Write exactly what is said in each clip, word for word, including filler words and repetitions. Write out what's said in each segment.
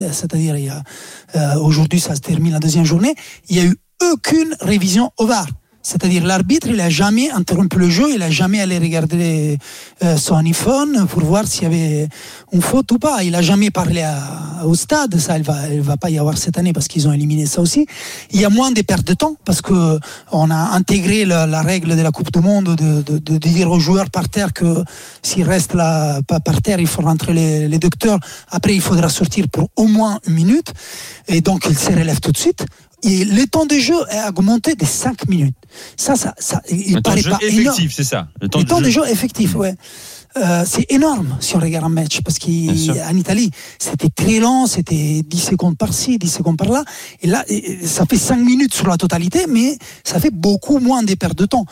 c'est-à-dire il y a, euh, aujourd'hui ça se termine la deuxième journée, il n'y a eu aucune révision au V A R. C'est-à-dire l'arbitre, il n'a jamais interrompu le jeu, il n'a jamais allé regarder euh, son iPhone pour voir s'il y avait une faute ou pas. Il n'a jamais parlé à, au stade, ça il va, il va pas y avoir cette année parce qu'ils ont éliminé ça aussi. Il y a moins de pertes de temps parce que on a intégré la, la règle de la Coupe du Monde de, de, de dire aux joueurs par terre que s'ils restent là pas par terre, il faut rentrer les, les docteurs. Après, il faudra sortir pour au moins une minute et donc ils se relèvent tout de suite. Et le temps de jeu a augmenté de cinq minutes. Ça, ça, ça, il le paraît temps de pas jeu énorme. effectif, c'est ça. Le temps, le de, temps jeu. de jeu effectif, ouais. Euh, c'est énorme si on regarde un match parce qu'en Italie c'était très lent, c'était dix secondes par-ci, dix secondes par-là, et là ça fait cinq minutes sur la totalité, mais ça fait beaucoup moins de pertes de temps.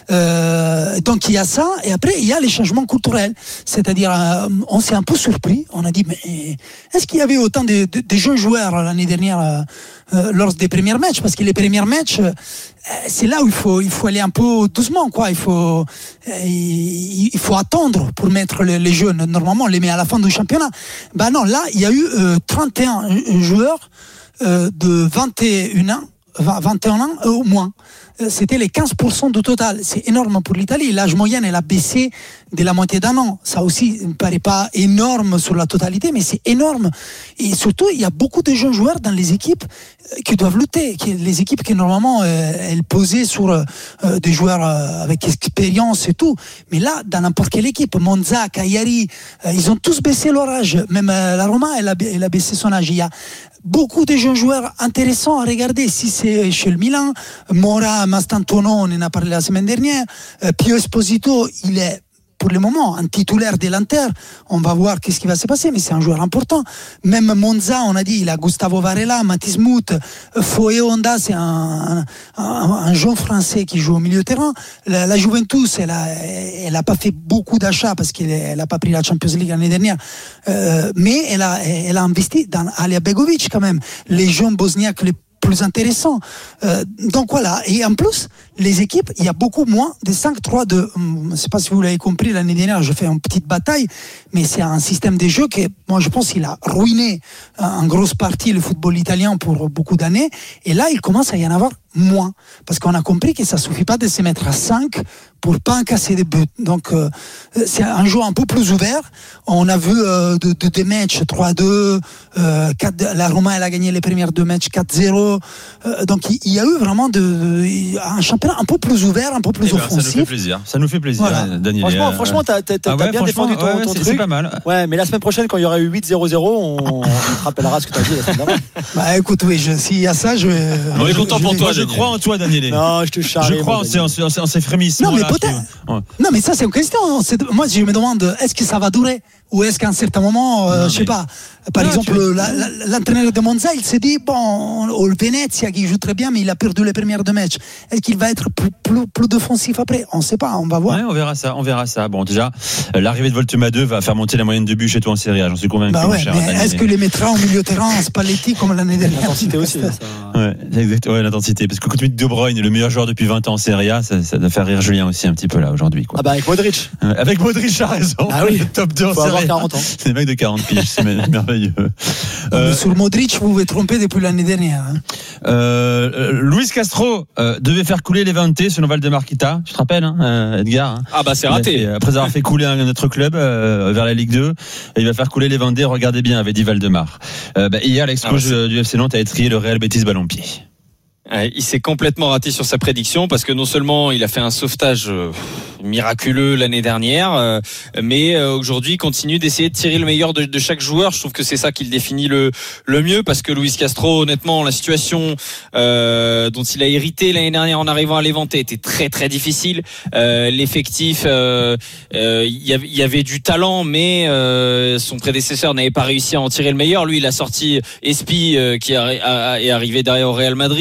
Euh, donc il y a ça, et après il y a les changements culturels, c'est-à-dire euh, on s'est un peu surpris, on a dit mais est-ce qu'il y avait autant de, de, de jeunes joueurs l'année dernière euh, euh, lors des premiers matchs, parce que les premiers matchs euh, c'est là où il faut il faut aller un peu doucement, quoi. Il faut euh, il, il faut attendre pour mettre les, les jeunes. Normalement, on les met à la fin du championnat. Ben non, là, il y a eu euh, trente et un joueurs euh, de vingt et un ans, vingt et un ans euh, au moins. C'était les quinze pour cent du total. C'est énorme pour l'Italie. L'âge moyen, elle a baissé de la moitié d'un an. Ça aussi ne paraît pas énorme sur la totalité, mais c'est énorme. Et surtout, il y a beaucoup de jeunes joueurs dans les équipes qui doivent lutter. Qui, les équipes qui, normalement, euh, elles posaient sur euh, des joueurs euh, avec expérience et tout. Mais là, dans n'importe quelle équipe, Monza, Cagliari, euh, ils ont tous baissé leur âge. Même euh, la Roma, elle a, elle a baissé son âge. Il y a beaucoup de jeunes joueurs intéressants à regarder. Si c'est chez le Milan, Mora, Mastantuono, on en a parlé la semaine dernière. Euh, Pio Esposito, il est pour le moment un titulaire de l'Inter. On va voir qu'est-ce qui va se passer, mais c'est un joueur important. Même Monza, on a dit, il a Gustavo Varela, Mathis Mout, Foe Honda, c'est un, un, un jeune français qui joue au milieu de terrain. La, la Juventus, elle a, elle a pas fait beaucoup d'achats parce qu'elle a pas pris la Champions League l'année dernière, euh, mais elle a, elle a investi dans Alija Begovic quand même. Les jeunes bosniaques les plus intéressant. Euh, donc voilà. Et en plus, les équipes, il y a beaucoup moins de cinq trois deux. Je ne sais pas si vous l'avez compris, l'année dernière, je fais une petite bataille, mais c'est un système de jeu qui, moi, je pense qu'il a ruiné en grosse partie le football italien pour beaucoup d'années. Et là, il commence à y en avoir moins. Parce qu'on a compris que ça ne suffit pas de se mettre à cinq pour pas casser des buts. Donc, euh, c'est un jeu un peu plus ouvert. On a vu euh, de, de, des matchs trois deux, euh, quatre, la Roma, elle a gagné les premières deux matchs quatre zéro. Euh, donc, il, il y a eu vraiment de, de, un championnat un peu plus ouvert, un peu plus eh ben, offensif. Ça nous fait plaisir. Ça nous fait plaisir, voilà. Daniel. Franchement, euh... franchement t'as, t'as, t'as ah ouais, bien défendu ton, ouais, ton c'est, truc. C'est pas mal. Ouais, mais la semaine prochaine, quand il y aura eu huit zéro zéro, on, on te rappellera ce que tu as dit la semaine d'avant. Bah écoute, oui, je, s'il y a ça, je. On est content pour toi, je crois en toi, Daniel. Non, je te charrie. Je crois en ces frémissements. Non, mais peut-être. Ouais. Non, mais ça, c'est une question. C'est... Moi, je me demande, est-ce que ça va durer? Ou est-ce qu'à un certain moment, euh, non, je sais pas, par non, exemple, tu... la, la, l'entraîneur de Monza, il s'est dit, bon, au Venezia, qui joue très bien, mais il a perdu les premières deux matchs. Est-ce qu'il va être plus, plus, plus défensif après? On ne sait pas, on va voir. Ouais, on verra ça, on verra ça. Bon, déjà, l'arrivée de Voltema deux va faire monter la moyenne de buts chez toi en Serie A, j'en suis convaincu. Bah ouais, mais est-ce année. que les mettra au milieu de terrain, Spalletti, comme l'année dernière? L'intensité aussi, ça. Ouais, exact, ouais, l'intensité. Parce que quand tu dis De Bruyne, le meilleur joueur depuis vingt ans en Serie A, ça, ça doit faire rire Julien aussi un petit peu là aujourd'hui, quoi. Ah bah avec Modric. Euh, avec Modric, a raison. Ah oui. Le top deux en Faut Serie A. avoir quarante ans. C'est des mecs de quarante piges, c'est merveilleux. Euh, sur Modric, vous vous trompez depuis l'année dernière. Hein. Euh, Luis Castro euh, devait faire couler les Levante selon Valdemar Kita. Tu te rappelles, hein, euh, Edgar hein. Ah bah c'est raté. Fait, après avoir fait couler un autre club euh, vers la Ligue deux, et il va faire couler les Levante. Regardez bien, avait dit Valdemar. Euh, bah, hier, l'ex-coach ah, du F C Nantes a étrié le Real Betis ballon-pied. Il s'est complètement raté sur sa prédiction parce que non seulement il a fait un sauvetage miraculeux l'année dernière, mais aujourd'hui il continue d'essayer de tirer le meilleur de, de chaque joueur. Je trouve que c'est ça qui le définit le, le mieux parce que Luis Castro, honnêtement, la situation euh, dont il a hérité l'année dernière en arrivant à Levante était très très difficile. Euh, l'effectif, euh, euh, il, y avait, il y avait du talent, mais euh, son prédécesseur n'avait pas réussi à en tirer le meilleur. Lui, il a sorti Espi euh, qui a, a, est arrivé derrière au Real Madrid. Il a réussi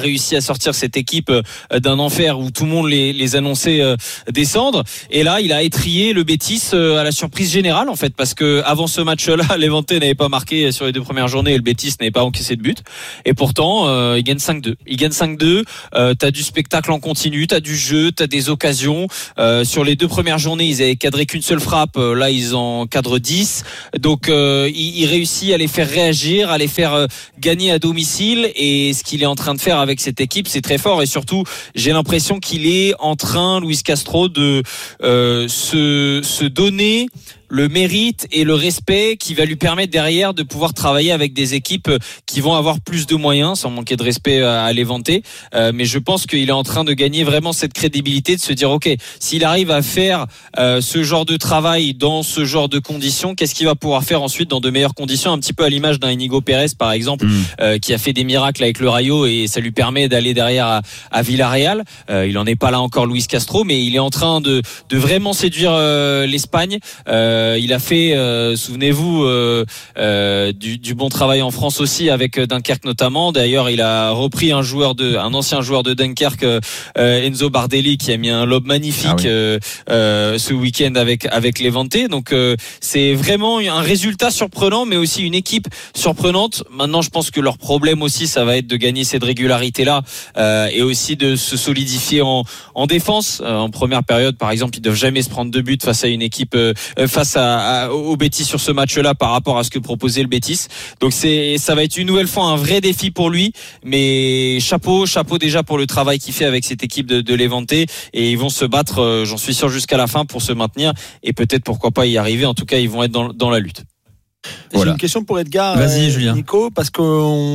réussi à sortir cette équipe d'un enfer où tout le monde les, les annonçait descendre. Et là, il a étrillé le Betis à la surprise générale, en fait, parce que avant ce match-là, Levante n'avait pas marqué sur les deux premières journées et le Betis n'avait pas encaissé de but. Et pourtant, euh, il gagne cinq deux. Il gagne cinq deux. Euh, t'as du spectacle en continu, t'as du jeu, t'as des occasions. Euh, sur les deux premières journées, ils avaient cadré qu'une seule frappe. Là, ils en cadrent dix. Donc, euh, il, il réussit à les faire réagir, à les faire euh, gagner à domicile. Et ce qu'il est en train de faire avec cette équipe, c'est très fort. Et surtout, j'ai l'impression qu'il est en train, Luis Castro, de euh, se, se donner le mérite et le respect qui va lui permettre derrière de pouvoir travailler avec des équipes qui vont avoir plus de moyens, sans manquer de respect à Levante. Euh, mais je pense qu'il est en train de gagner vraiment cette crédibilité, de se dire ok, s'il arrive à faire euh, ce genre de travail dans ce genre de conditions, qu'est-ce qu'il va pouvoir faire ensuite dans de meilleures conditions, un petit peu à l'image d'un Inigo Pérez par exemple, mmh. euh, qui a fait des miracles avec le Rayo et ça lui permet d'aller derrière à, à Villarreal. Euh, il en est pas là encore Luis Castro, mais il est en train de, de vraiment séduire euh, l'Espagne. Euh, il a fait, euh, souvenez-vous, euh, euh, du, du bon travail en France aussi avec Dunkerque notamment. D'ailleurs, il a repris un joueur de, un ancien joueur de Dunkerque, euh, Enzo Bardelli, qui a mis un lob magnifique ah oui. euh, euh, ce week-end avec avec Levante. Donc euh, c'est vraiment un résultat surprenant, mais aussi une équipe surprenante. Maintenant, je pense que leur problème aussi, ça va être de gagner cette régularité-là euh, et aussi de se solidifier en, en défense. Euh, en première période, par exemple, ils doivent jamais se prendre deux buts face à une équipe, euh, face à, à, au Betis sur ce match-là par rapport à ce que proposait le Betis. Donc c'est, ça va être une nouvelle fois un vrai défi pour lui, mais chapeau, chapeau déjà pour le travail qu'il fait avec cette équipe de, de Levante, et ils vont se battre, euh, j'en suis sûr, jusqu'à la fin pour se maintenir et peut-être pourquoi pas y arriver. En tout cas, ils vont être dans, dans la lutte. Voilà. J'ai une question pour Edgar. Vas-y, euh, Julien. Nico, parce qu'il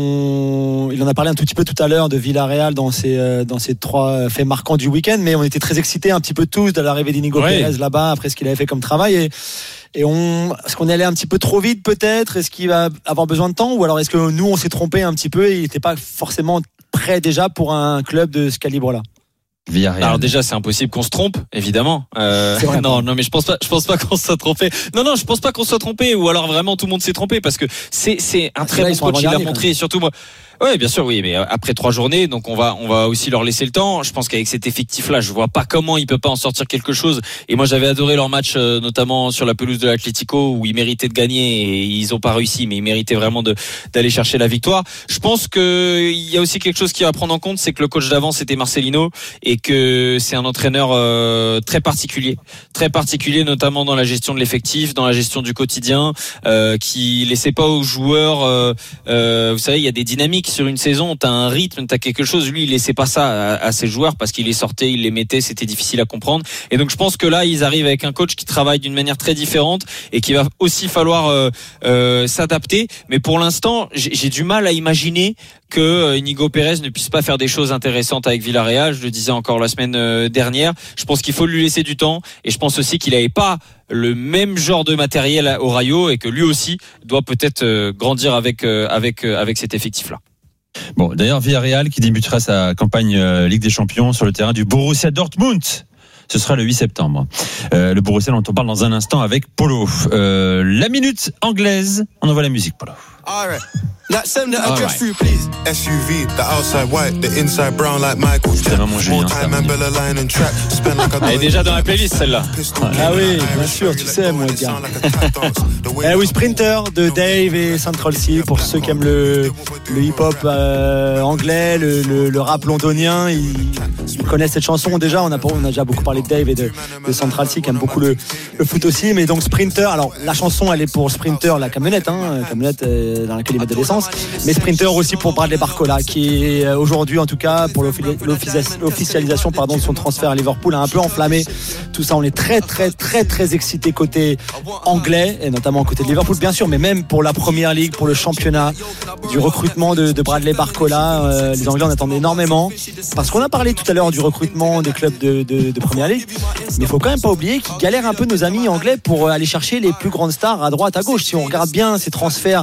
en a parlé un tout petit peu tout à l'heure de Villarreal dans ses, euh, dans ses trois faits marquants du week-end, mais on était très excités un petit peu tous de l'arrivée d'Inigo ouais. Pérez là-bas après ce qu'il avait fait comme travail. Et, et on, est-ce qu'on est allé un petit peu trop vite peut-être? Est-ce qu'il va avoir besoin de temps? Ou alors est-ce que nous on s'est trompé un petit peu et il n'était pas forcément prêt déjà pour un club de ce calibre-là? Villarreal. Alors déjà c'est impossible qu'on se trompe évidemment euh, vrai, non non mais je pense pas je pense pas qu'on se soit trompé non non je pense pas qu'on se soit trompé ou alors vraiment tout le monde s'est trompé parce que c'est c'est un très bon coach, il a montré surtout moi. Oui, bien sûr, oui, mais après trois journées, donc on va, on va aussi leur laisser le temps. Je pense qu'avec cet effectif-là, je vois pas comment il peut pas en sortir quelque chose. Et moi, j'avais adoré leur match, euh, notamment sur la pelouse de l'Atlético, où ils méritaient de gagner et ils ont pas réussi, mais ils méritaient vraiment de, d'aller chercher la victoire. Je pense que il y a aussi quelque chose qui va prendre en compte, c'est que le coach d'avant c'était Marcelino et que c'est un entraîneur euh, très particulier, très particulier, notamment dans la gestion de l'effectif, dans la gestion du quotidien, euh, qui laissait pas aux joueurs. Euh, euh, vous savez, il y a des dynamiques. Sur une saison, t'as un rythme, t'as quelque chose. Lui, il laissait pas ça à, à ses joueurs parce qu'il les sortait, il les mettait, c'était difficile à comprendre. Et donc, je pense que là, ils arrivent avec un coach qui travaille d'une manière très différente et qui va aussi falloir euh, euh, s'adapter. Mais pour l'instant, j'ai, j'ai du mal à imaginer que euh, Inigo Pérez ne puisse pas faire des choses intéressantes avec Villarreal. Je le disais encore la semaine euh, dernière. Je pense qu'il faut lui laisser du temps et je pense aussi qu'il n'avait pas le même genre de matériel au Rayo et que lui aussi doit peut-être euh, grandir avec euh, avec euh, avec cet effectif-là. Bon, d'ailleurs, Villarreal qui débutera sa campagne euh, Ligue des Champions sur le terrain du Borussia Dortmund. Ce sera le huit septembre. Euh, le Borussia dont on parle dans un instant avec Polo. Euh, la minute anglaise. On envoie la musique, Polo. All right. Like send the address through, please. S U V, the outside white, the inside brown like Michael Jackson. More time and Bella line and track. Spend like a. Elle est déjà dans la playlist celle-là. Ah oui, bien sûr, tu sais, moi, gars. Eh oui, Sprinter de Dave et Central C pour ceux qui aiment le, le hip-hop euh, anglais, le, le, le rap londonien. Ils, ils connaissent cette chanson déjà. On a, on a déjà beaucoup parlé de Dave et de, de Central C qui aime beaucoup le, le foot aussi. Mais donc Sprinter, alors la chanson elle est pour Sprinter, la camionnette, hein, camionnette euh, dans laquelle ils mettent de l'essence. Mais Sprinter aussi pour Bradley Barcola qui est aujourd'hui en tout cas pour l'officialisation pardon, de son transfert à Liverpool a un peu enflammé tout ça. On est très très très très excités côté anglais et notamment côté de Liverpool bien sûr, mais même pour la Première Ligue, pour le championnat, du recrutement de, de Bradley Barcola. Euh, les Anglais en attendent énormément parce qu'on a parlé tout à l'heure du recrutement des clubs de, de, de Première Ligue, mais il faut quand même pas oublier qu'ils galèrent un peu nos amis anglais pour aller chercher les plus grandes stars à droite à gauche. Si on regarde bien ces transferts dont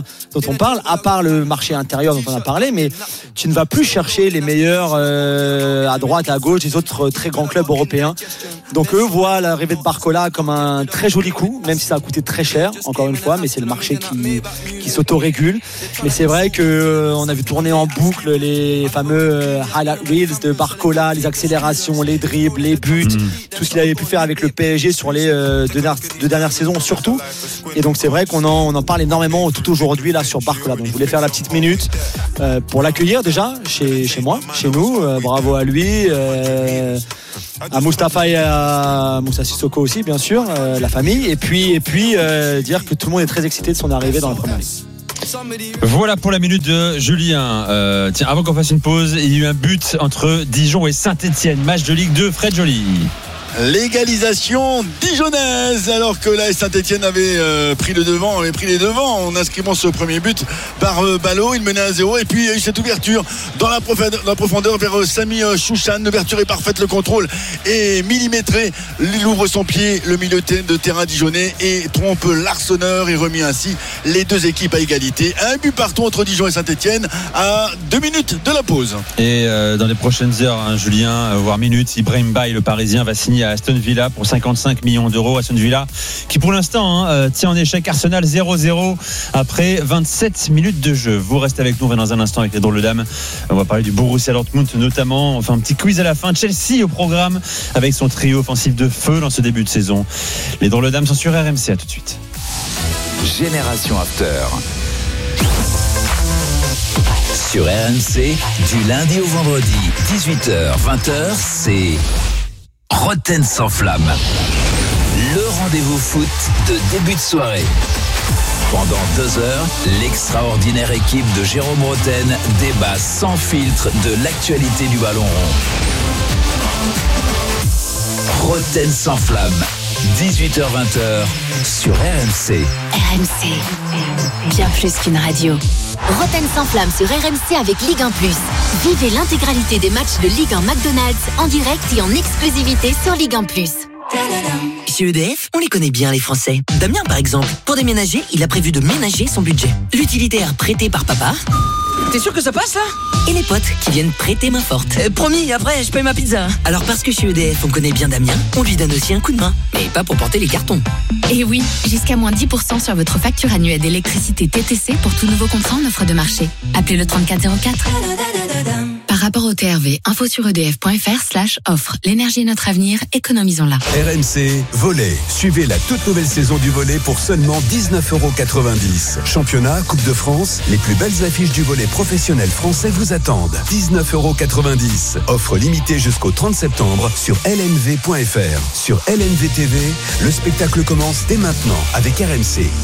dont on parle, à part le marché intérieur dont on a parlé, mais tu ne vas plus chercher les meilleurs euh, à droite, à gauche, des autres très grands clubs européens. Donc eux voient l'arrivée de Barcola comme un très joli coup, même si ça a coûté très cher, encore une fois, mais c'est le marché qui, qui s'autorégule. Mais c'est vrai qu'on euh, a vu tourner en boucle les fameux euh, highlight reels de Barcola, les accélérations, les dribbles, les buts, mmh. tout ce qu'il avait pu faire avec le P S G sur les euh, deux, dernières, deux dernières saisons surtout. Et donc c'est vrai qu'on en, on en parle énormément tout aujourd'hui là sur Barcola. Donc je voulais faire la petite minute euh, pour l'accueillir déjà chez, chez moi, chez nous. Euh, bravo à lui. Euh, à Moustapha et à Moussa Sissoko aussi bien sûr, euh, la famille, et puis, et puis euh, dire que tout le monde est très excité de son arrivée dans la première ligue. Voilà pour la minute de Julien. Euh, tiens, avant qu'on fasse une pause, il y a eu un but entre Dijon et Saint-Etienne, match de Ligue deux. Fred Joly. L'égalisation dijonnaise, alors que là Saint-Etienne avait euh, pris le devant, avait pris les devants en inscrivant ce premier but par euh, Ballot. Il menait à zéro et puis il y a eu cette ouverture dans la profondeur, dans la profondeur vers euh, Sami euh, Chouchan. L'ouverture est parfaite, le contrôle est millimétré. Il ouvre son pied, le milieu de terrain dijonnais, et trompe l'Arseneur et remet ainsi les deux équipes à égalité. Un but partout entre Dijon et Saint-Etienne à deux minutes de la pause. Et euh, dans les prochaines heures, hein, Julien, euh, voire minutes, Ibrahim Baye, le Parisien, va signer à Aston Villa pour cinquante-cinq millions d'euros. Aston Villa qui pour l'instant hein, tient en échec Arsenal zéro zéro après vingt-sept minutes de jeu. Vous restez avec nous, on va dans un instant avec les drôles de dames. On va parler du Borussia Dortmund notamment. Enfin un petit quiz à la fin. Chelsea au programme avec son trio offensif de feu dans ce début de saison. Les drôles de dames sont sur R M C, à tout de suite. Génération After. Sur R M C, du lundi au vendredi, dix-huit heures vingt heures, c'est Roten sans flamme. Le rendez-vous foot de début de soirée. Pendant deux heures, l'extraordinaire équipe de Jérôme Roten débat sans filtre de l'actualité du ballon rond. Roten sans flamme, dix-huit heures vingt heures sur R M C. R M C, bien plus qu'une radio. Roten sans flamme sur R M C avec Ligue un plus. Vivez l'intégralité des matchs de Ligue un McDonald's en direct et en exclusivité sur Ligue un plus. Chez E D F, on les connaît bien les Français. Damien par exemple, pour déménager, il a prévu de ménager son budget. L'utilitaire prêté par papa. T'es sûr que ça passe là ? Et les potes qui viennent prêter main forte. Euh, promis, après je paye ma pizza. Alors parce que chez E D F on connaît bien Damien, on lui donne aussi un coup de main. Mais pas pour porter les cartons. Et oui, jusqu'à moins dix pour cent sur votre facture annuelle d'électricité T T C pour tout nouveau contrat en offre de marché. Appelez le trente-quatre zéro quatre. Par rapport au T R V, info sur edf.fr slash offre. L'énergie est notre avenir, économisons-la. R M C, volley. Suivez la toute nouvelle saison du volley pour seulement dix-neuf euros quatre-vingt-dix. Championnat, Coupe de France, les plus belles affiches du volley professionnel français vous attendent. dix-neuf euros quatre-vingt-dix. Offre limitée jusqu'au trente septembre sur L N V point F R. Sur L N V T V, le spectacle commence dès maintenant avec R M C.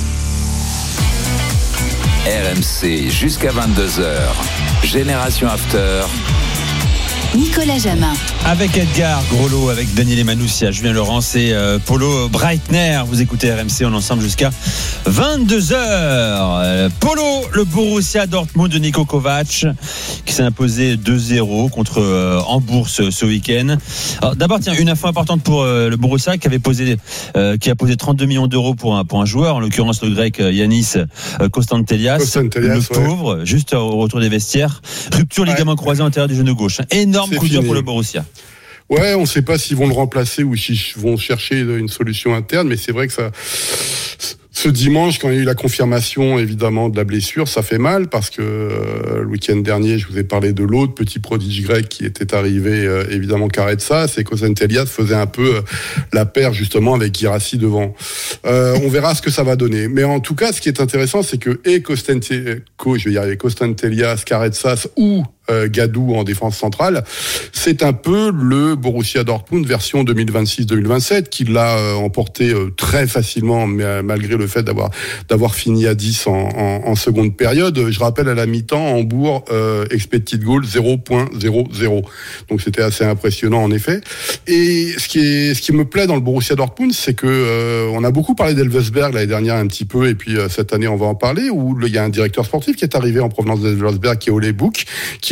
R M C jusqu'à vingt-deux heures. Génération After. Nicolas Jamin. Avec Edgar Groslo, avec Daniel Emanoussia, Julien Laurence et euh, Polo Breitner. Vous écoutez R M C, on est ensemble jusqu'à vingt-deux heures. Euh, Polo, le Borussia Dortmund de Niko Kovac, qui s'est imposé deux zéro contre euh, Hambourg ce, ce week-end. Alors, d'abord, tiens, une info importante pour euh, le Borussia qui avait posé, euh, qui a posé trente-deux millions d'euros pour un, pour un joueur, en l'occurrence le grec euh, Yanis euh, Kostantelias, Kostantelias, le ouais. pauvre, juste au retour des vestiaires. Rupture ouais. ligament croisé antérieur du genou gauche. Énorme C'est coup dur fini. pour le Borussia. Ouais, on ne sait pas s'ils vont le remplacer ou s'ils vont chercher une solution interne, mais c'est vrai que ça, ce dimanche, quand il y a eu la confirmation évidemment de la blessure, ça fait mal parce que euh, le week-end dernier, je vous ai parlé de l'autre petit prodige grec qui était arrivé, euh, évidemment Karetsa, c'est Kostantelias faisait un peu euh, la paire justement avec Guirassy devant. Euh, on verra ce que ça va donner. Mais en tout cas, ce qui est intéressant, c'est que et Kostantelias, je vais y arriver, Kostantelias, Karetsas ou Euh, Gadou en défense centrale, c'est un peu le Borussia Dortmund version deux mille vingt-six deux mille vingt-sept qui l'a euh, emporté euh, très facilement, mais euh, malgré le fait d'avoir d'avoir fini à dix en, en, en seconde période. Je rappelle à la mi-temps, Hambourg euh, expected goal zéro virgule zéro zéro. Donc c'était assez impressionnant en effet. Et ce qui est ce qui me plaît dans le Borussia Dortmund, c'est que euh, on a beaucoup parlé d'Elversberg l'année dernière un petit peu, et puis euh, cette année on va en parler, où il y a un directeur sportif qui est arrivé en provenance d'Elversberg, qui est Ole Buch, qui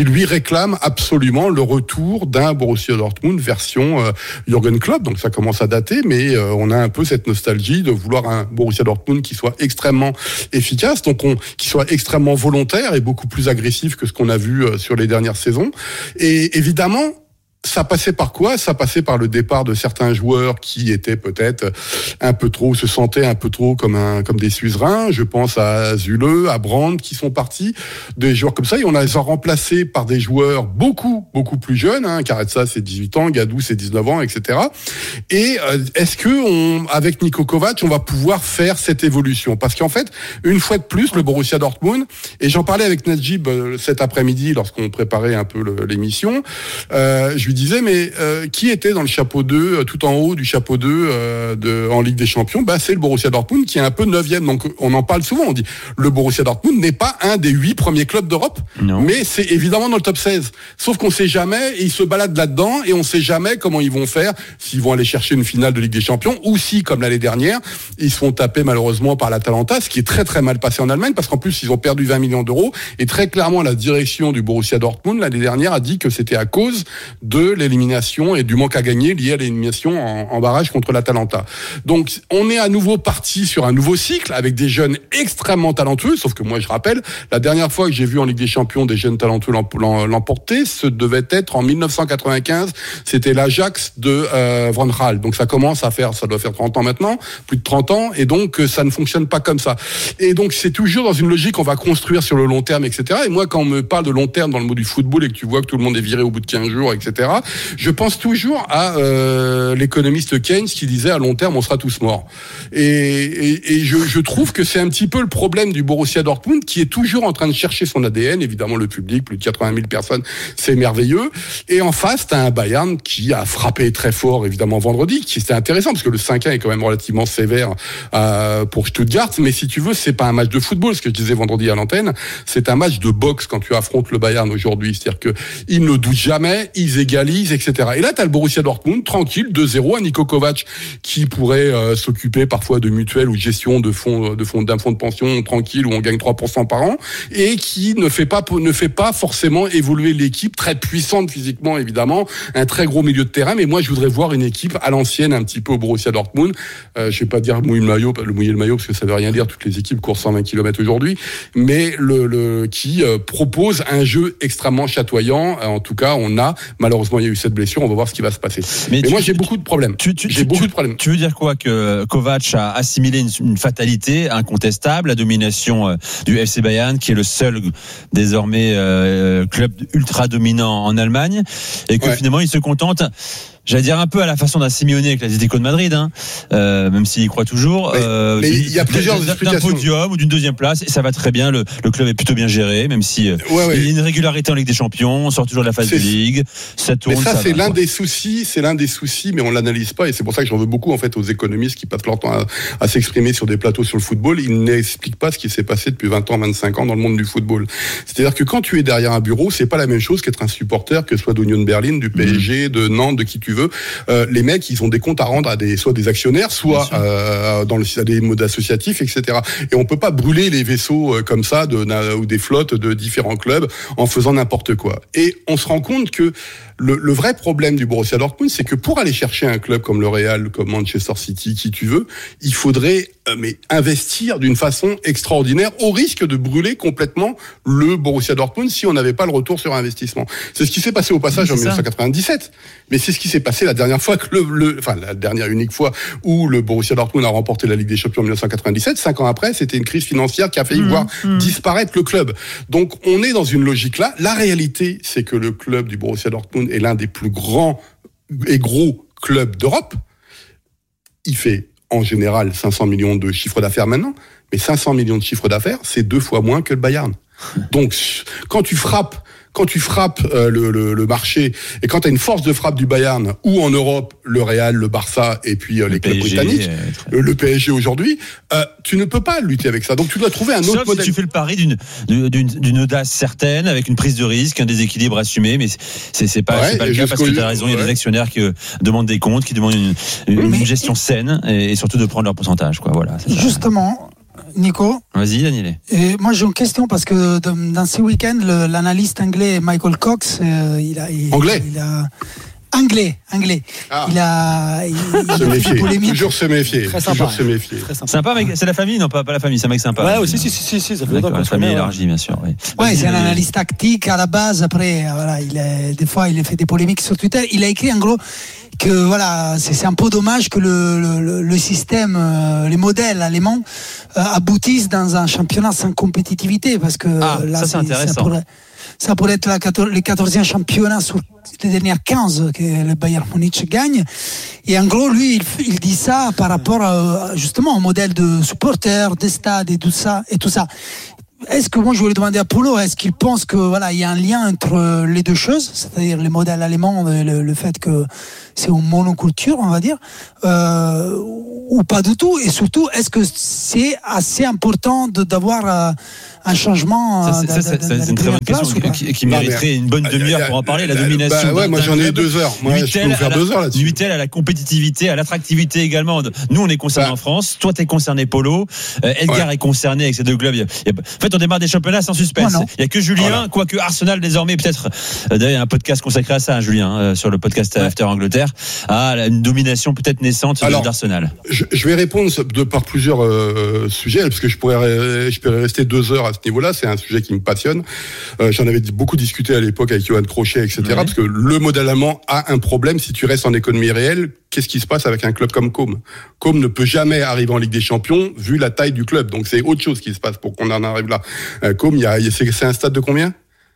lui réclament absolument le retour d'un Borussia Dortmund version euh, Jürgen Klopp. Donc ça commence à dater, mais euh, on a un peu cette nostalgie de vouloir un Borussia Dortmund qui soit extrêmement efficace, donc on, qui soit extrêmement volontaire et beaucoup plus agressif que ce qu'on a vu euh, sur les dernières saisons. Et évidemment, ça passait par quoi ? Ça passait par le départ de certains joueurs qui étaient peut-être un peu trop, se sentaient un peu trop comme un, comme des suzerains. Je pense à Zule, à Brandt qui sont partis, des joueurs comme ça. Et on les a remplacés par des joueurs beaucoup, beaucoup plus jeunes. Hein. Karetsa, c'est dix-huit ans, Gadou, c'est dix-neuf ans, et cetera. Et euh, est-ce que, on, avec Niko Kovac, on va pouvoir faire cette évolution ? Parce qu'en fait, une fois de plus, le Borussia Dortmund, et j'en parlais avec Najib euh, cet après-midi lorsqu'on préparait un peu le, l'émission, euh, je lui disais, mais euh, qui était dans le chapeau deux, euh, tout en haut du chapeau deux euh, de, en Ligue des Champions ? Bah, c'est le Borussia Dortmund qui est un peu neuvième. Donc, on en parle souvent. On dit, le Borussia Dortmund n'est pas un des huit premiers clubs d'Europe, non. Mais c'est évidemment dans le top seize. Sauf qu'on sait jamais, et ils se baladent là-dedans, et on sait jamais comment ils vont faire, s'ils vont aller chercher une finale de Ligue des Champions, ou si, comme l'année dernière, ils se font taper malheureusement par l'Atalanta, ce qui est très très mal passé en Allemagne, parce qu'en plus, ils ont perdu vingt millions d'euros, et très clairement, la direction du Borussia Dortmund, l'année dernière, a dit que c'était à cause de l'élimination et du manque à gagner lié à l'élimination en, en barrage contre l'Atalanta. Donc, on est à nouveau parti sur un nouveau cycle avec des jeunes extrêmement talentueux, sauf que moi, je rappelle, la dernière fois que j'ai vu en Ligue des Champions des jeunes talentueux l'emporter, ce devait être en dix-neuf cent quatre-vingt-quinze, c'était l'Ajax de euh, Van Gaal. Donc, ça commence à faire, ça doit faire trente ans maintenant, plus de trente ans, et donc, ça ne fonctionne pas comme ça. Et donc, c'est toujours dans une logique, on va construire sur le long terme, et cetera. Et moi, quand on me parle de long terme dans le mot du football et que tu vois que tout le monde est viré au bout de quinze jours, et cetera, je pense toujours à euh, l'économiste Keynes qui disait à long terme on sera tous morts. Et, et, et je, je trouve que c'est un petit peu le problème du Borussia Dortmund qui est toujours en train de chercher son A D N. Évidemment le public, plus de quatre-vingt mille personnes, c'est merveilleux. Et en face t'as un Bayern qui a frappé très fort évidemment vendredi, qui c'était intéressant parce que le cinq un est quand même relativement sévère euh, pour Stuttgart. Mais si tu veux c'est pas un match de football, ce que je disais vendredi à l'antenne, c'est un match de boxe quand tu affrontes le Bayern aujourd'hui. C'est-à-dire que ils ne doutent jamais, ils égalisent, et cetera. Et là, t'as le Borussia Dortmund, tranquille, deux zéro, à Niko Kovac, qui pourrait euh, s'occuper parfois de mutuelles ou de gestion de fonds, de fonds, d'un fonds de pension tranquille où on gagne trois pour cent par an, et qui ne fait pas, ne fait pas forcément évoluer l'équipe, très puissante physiquement, évidemment, un très gros milieu de terrain, mais moi, je voudrais voir une équipe à l'ancienne, un petit peu au Borussia Dortmund, euh, je vais pas dire mouiller le maillot, le mouiller le maillot, parce que ça veut rien dire, toutes les équipes courent cent vingt kilomètres aujourd'hui, mais le, le, qui euh, propose un jeu extrêmement chatoyant, en tout cas, on a, malheureusement, il y a eu cette blessure, on va voir ce qui va se passer. Mais, mais tu, moi, j'ai beaucoup de problèmes. Tu, tu, j'ai tu, beaucoup tu, de problèmes. Tu veux dire quoi ? Que Kovac a assimilé une, une fatalité incontestable, la domination euh, du F C Bayern, qui est le seul désormais euh, club ultra dominant en Allemagne, et que ouais. finalement, il se contente. J'allais dire un peu à la façon d'un Simeone avec l'Atlético de Madrid, hein, euh, même s'il y croit toujours. Mais, euh, mais il y a plusieurs d'un, explications. D'un podium ou d'une deuxième place, et ça va très bien. Le, le club est plutôt bien géré, même si euh, ouais, ouais. il y a une régularité en Ligue des Champions. On sort toujours de la phase c'est, de Ligue. Ça tourne. Mais ça, ça c'est va, l'un quoi. des soucis. C'est l'un des soucis, mais on l'analyse pas, et c'est pour ça que j'en veux beaucoup en fait aux économistes qui passent leur temps à, à s'exprimer sur des plateaux sur le football. Ils n'expliquent pas ce qui s'est passé depuis vingt ans, vingt-cinq ans dans le monde du football. C'est-à-dire que quand tu es derrière un bureau, c'est pas la même chose qu'être un supporter, que ce soit d'Union Berlin, du P S G, mmh. de Nantes, de qui tu veux. Euh, les mecs, ils ont des comptes à rendre à des, soit des actionnaires, soit euh, dans le, à des modes associatifs, et cetera. Et on peut pas brûler les vaisseaux euh, comme ça, de, ou des flottes de différents clubs en faisant n'importe quoi. Et on se rend compte que le, le vrai problème du Borussia Dortmund, c'est que pour aller chercher un club comme le Real, comme Manchester City, qui tu veux, il faudrait euh, mais investir d'une façon extraordinaire, au risque de brûler complètement le Borussia Dortmund si on n'avait pas le retour sur investissement. C'est ce qui s'est passé au passage oui, en dix-neuf cent quatre-vingt-dix-sept, mais c'est ce qui s'est passé la dernière fois que le, le, enfin la dernière unique fois où le Borussia Dortmund a remporté la Ligue des Champions en dix-neuf cent quatre-vingt-dix-sept. Cinq ans après, c'était une crise financière qui a failli mmh, voir mmh. disparaître le club. Donc on est dans une logique là. La réalité, c'est que le club du Borussia Dortmund est l'un des plus grands et gros clubs d'Europe. Il fait en général cinq cents millions de chiffre d'affaires maintenant, mais cinq cents millions de chiffre d'affaires, c'est deux fois moins que le Bayern. Donc quand tu frappes Quand tu frappes euh, le, le, le marché, et quand tu as une force de frappe du Bayern, ou en Europe, le Real, le Barça, et puis euh, les clubs P S G, britanniques, euh, le P S G aujourd'hui, euh, tu ne peux pas lutter avec ça. Donc tu dois trouver un autre Sauf modèle. Si tu fais le pari d'une, d'une, d'une audace certaine, avec une prise de risque, un déséquilibre assumé, mais c'est, c'est pas, ouais, c'est pas le cas, parce que tu as raison, ouais. il y a des actionnaires qui euh, demandent des comptes, qui demandent une, une, une gestion saine, et, et surtout de prendre leur pourcentage, quoi. Voilà, justement, Nico. Vas-y, Daniel. Et moi, j'ai une question parce que dans ces week-ends, le, l'analyste anglais Michael Cox, euh, il a. Il, anglais il a, Anglais, anglais. Ah. Il a. Il, se il méfier. Polémique. Toujours se méfier. Très Toujours sympa. se méfier. Très sympa. Sympa, mec. C'est la famille, non pas, pas la famille, c'est un mec sympa. Ouais, aussi, si, si, si, si, ça fait longtemps qu'on la se famille connaît. élargie, bien sûr. Oui. Ouais, Vas-y, c'est un Daniel. analyste tactique à la base. Après, voilà, il est, des fois, il a fait des polémiques sur Twitter. Il a écrit en gros que voilà, c'est, c'est un peu dommage que le, le, le système, euh, les modèles allemands euh, aboutissent dans un championnat sans compétitivité, parce que Ah, là, ça, c'est c'est, intéressant. ça pourrait, ça pourrait être la quatorze, le quatorzième championnat sur les dernières quinze que le Bayern Munich gagne. Et en gros, lui, il, il dit ça par rapport à, justement au modèle de supporters, des stades et tout ça, et tout ça. Est-ce que moi je voulais demander à Polo, est-ce qu'il pense que voilà il y a un lien entre les deux choses, c'est-à-dire les modèles allemands et le, le fait que c'est une monoculture, on va dire, euh, ou pas du tout, et surtout est-ce que c'est assez important de, d'avoir euh, un changement Ça, c'est, ça, c'est, c'est, c'est une très bonne question qui, qui mériterait une bonne demi-heure pour en parler. La domination. Bah ouais, moi j'en ai deux heures. Moi, je peux vous faire deux heures là-dessus. Nuit-elle à la compétitivité, à l'attractivité également. Nous, on est concerné bah. en France. Toi, t'es concerné Polo. Euh, Edgar ouais. est concerné avec ces deux clubs. Il y a, il y a, en fait, on démarre des championnats sans suspense. Il n'y a que Julien, voilà. Quoique Arsenal désormais peut-être. Euh, d'ailleurs, il y a un podcast consacré à ça, hein, Julien, euh, sur le podcast ouais. After Angleterre. Ah, une domination peut-être naissante Alors, d'Arsenal. Je, je vais répondre de par plusieurs euh, sujets, parce que je pourrais, je pourrais rester deux heures à ce niveau-là. C'est un sujet qui me passionne. Euh, j'en avais beaucoup discuté à l'époque avec Johan Crochet, et cetera. Ouais. Parce que le modèle allemand a un problème. Si tu restes en économie réelle, qu'est-ce qui se passe avec un club comme Côme ? Côme ne peut jamais arriver en Ligue des Champions vu la taille du club. Donc c'est autre chose qui se passe pour qu'on en arrive là. Euh, Côme, il y a, c'est, c'est un stade de combien ?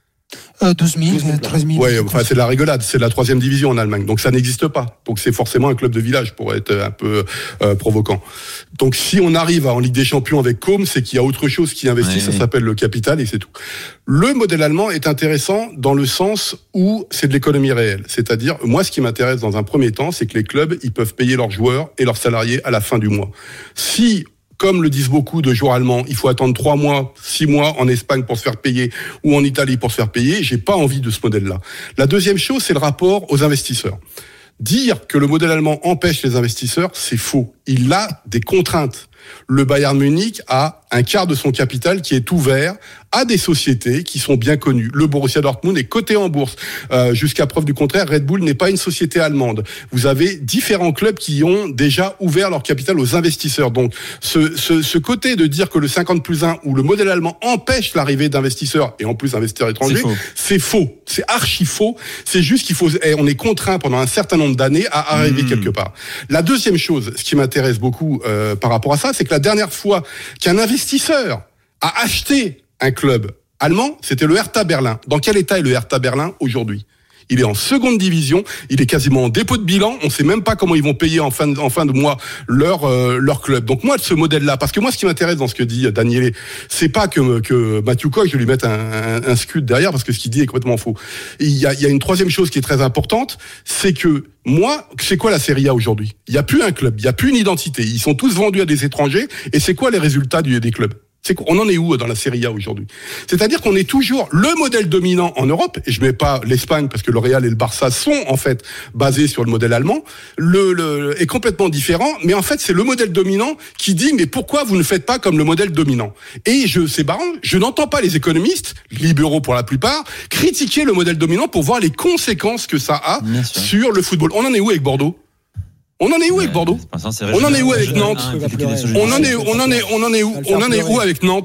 Euh, douze mille, treize mille. Ouais, enfin, c'est de la rigolade. C'est de la troisième division en Allemagne. Donc, ça n'existe pas. Donc, c'est forcément un club de village pour être un peu euh, provoquant. Donc, si on arrive en Ligue des Champions avec Côme, c'est qu'il y a autre chose qui investit. Ouais, ça ouais. s'appelle le capital et c'est tout. Le modèle allemand est intéressant dans le sens où c'est de l'économie réelle. C'est-à-dire, moi, ce qui m'intéresse dans un premier temps, c'est que les clubs, ils peuvent payer leurs joueurs et leurs salariés à la fin du mois. Si comme le disent beaucoup de joueurs allemands, il faut attendre trois mois, six mois en Espagne pour se faire payer ou en Italie pour se faire payer. J'ai pas envie de ce modèle-là. La deuxième chose, c'est le rapport aux investisseurs. Dire que le modèle allemand empêche les investisseurs, c'est faux. Il a des contraintes. Le Bayern Munich a un quart de son capital qui est ouvert à des sociétés qui sont bien connues. Le Borussia Dortmund est coté en bourse. Euh, jusqu'à preuve du contraire, Red Bull n'est pas une société allemande. Vous avez différents clubs qui ont déjà ouvert leur capital aux investisseurs. Donc, ce, ce, ce côté de dire que le cinquante plus un ou le modèle allemand empêche l'arrivée d'investisseurs, et en plus investisseurs étrangers, c'est faux. C'est faux. C'est archi faux. C'est juste qu'il faut, eh, on est contraint pendant un certain nombre d'années à arriver mmh. quelque part. La deuxième chose, ce qui m'intéresse beaucoup euh, par rapport à ça, c'est que la dernière fois qu'un investisseur a acheté un club allemand, c'était le Hertha Berlin. Dans quel état est le Hertha Berlin aujourd'hui ? Il est en seconde division, il est quasiment en dépôt de bilan, on ne sait même pas comment ils vont payer en fin de, en fin de mois leur, euh, leur club. Donc moi, de ce modèle-là, parce que moi, ce qui m'intéresse dans ce que dit Daniele, c'est pas que, que Matthew Koch, je vais lui mettre un, un, un scud derrière, parce que ce qu'il dit est complètement faux. Et il y a, il y a une troisième chose qui est très importante, c'est que moi, c'est quoi la Serie A aujourd'hui ? Il n'y a plus un club, il n'y a plus une identité. Ils sont tous vendus à des étrangers, et c'est quoi les résultats du, des clubs ? C'est qu'on en est où dans la Serie A aujourd'hui ? C'est-à-dire qu'on est toujours le modèle dominant en Europe, et je mets pas l'Espagne parce que le Real et le Barça sont en fait basés sur le modèle allemand, le, le est complètement différent, mais en fait c'est le modèle dominant qui dit mais pourquoi vous ne faites pas comme le modèle dominant ? Et je c'est marrant, je n'entends pas les économistes, libéraux pour la plupart, critiquer le modèle dominant pour voir les conséquences que ça a sur le football. On en est où avec Bordeaux ? On en est où avec Bordeaux ? On en est où avec Nantes ? On en est, on en est, on en est où ? On en est où avec Nantes ?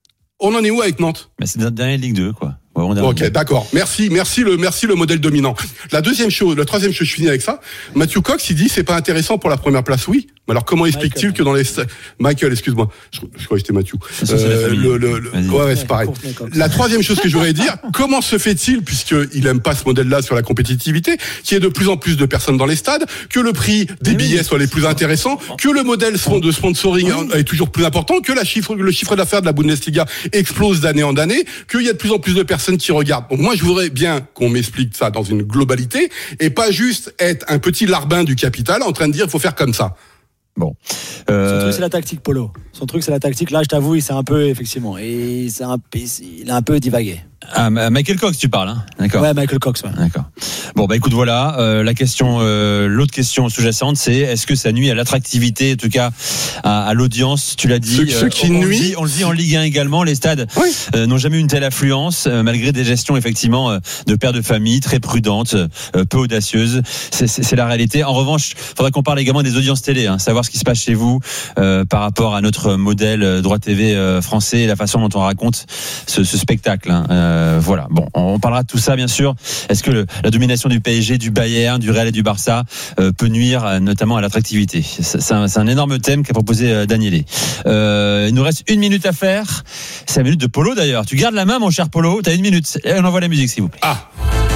On en est où avec Nantes ? Mais c'est notre dernière Ligue deux, quoi. Ouais, on ok, d'accord. Merci, merci le, merci le modèle dominant. La deuxième chose, la troisième chose, je finis avec ça. Matthew Cox, il dit c'est pas intéressant pour la première place, oui. Mais alors comment explique-t-il Michael. que dans les Michael, excuse-moi, je, je croyais que c'était Matthew. Ça, euh, le, le, le... Ouais, ouais, c'est pareil. La troisième chose que je voudrais dire, comment se fait-il, puisqu'il aime pas ce modèle-là sur la compétitivité, qu'il y ait de plus en plus de personnes dans les stades, que le prix des billets soit les plus intéressants, que le modèle de sponsoring est toujours plus important, que la chiffre, le chiffre d'affaires de la Bundesliga explose d'année en année, qu'il y a de plus en plus de personnes qui regardent. Donc moi, je voudrais bien qu'on m'explique ça dans une globalité et pas juste être un petit larbin du capital en train de dire il faut faire comme ça. Bon. Euh... Son truc, c'est la tactique, Polo. Son truc, c'est la tactique. Là, je t'avoue, il s'est un peu, effectivement, et c'est un, il a un peu divagué. Ah, Michael Cox, tu parles, hein ? D'accord. Ouais, Michael Cox, ouais. D'accord. Bon bah écoute voilà, euh, la question, euh, l'autre question sous-jacente, c'est est-ce que ça nuit à l'attractivité, en tout cas à, à l'audience. Tu l'as dit. Ce, ce qui euh, on, nuit. le dit, on le dit en Ligue un également. Les stades oui. euh, n'ont jamais eu une telle affluence, euh, malgré des gestions effectivement euh, de pères de famille très prudentes, euh, peu audacieuses. C'est, c'est, c'est la réalité. En revanche, il faudrait qu'on parle également des audiences télé, hein, savoir ce qui se passe chez vous euh, par rapport à notre modèle euh, droit T V euh, français, et la façon dont on raconte ce, ce spectacle. Hein. Euh, voilà. Bon, on parlera de tout ça bien sûr. Est-ce que le, la domination du P S G, du Bayern, du Real et du Barça euh, peut nuire euh, notamment à l'attractivité? C'est, c'est, un, c'est un énorme thème qu'a proposé euh, Daniele. Euh, il nous reste une minute à faire. C'est la minute de Polo d'ailleurs. Tu gardes la main, mon cher Polo. T'as une minute. Et on envoie la musique, s'il vous plaît. Ah.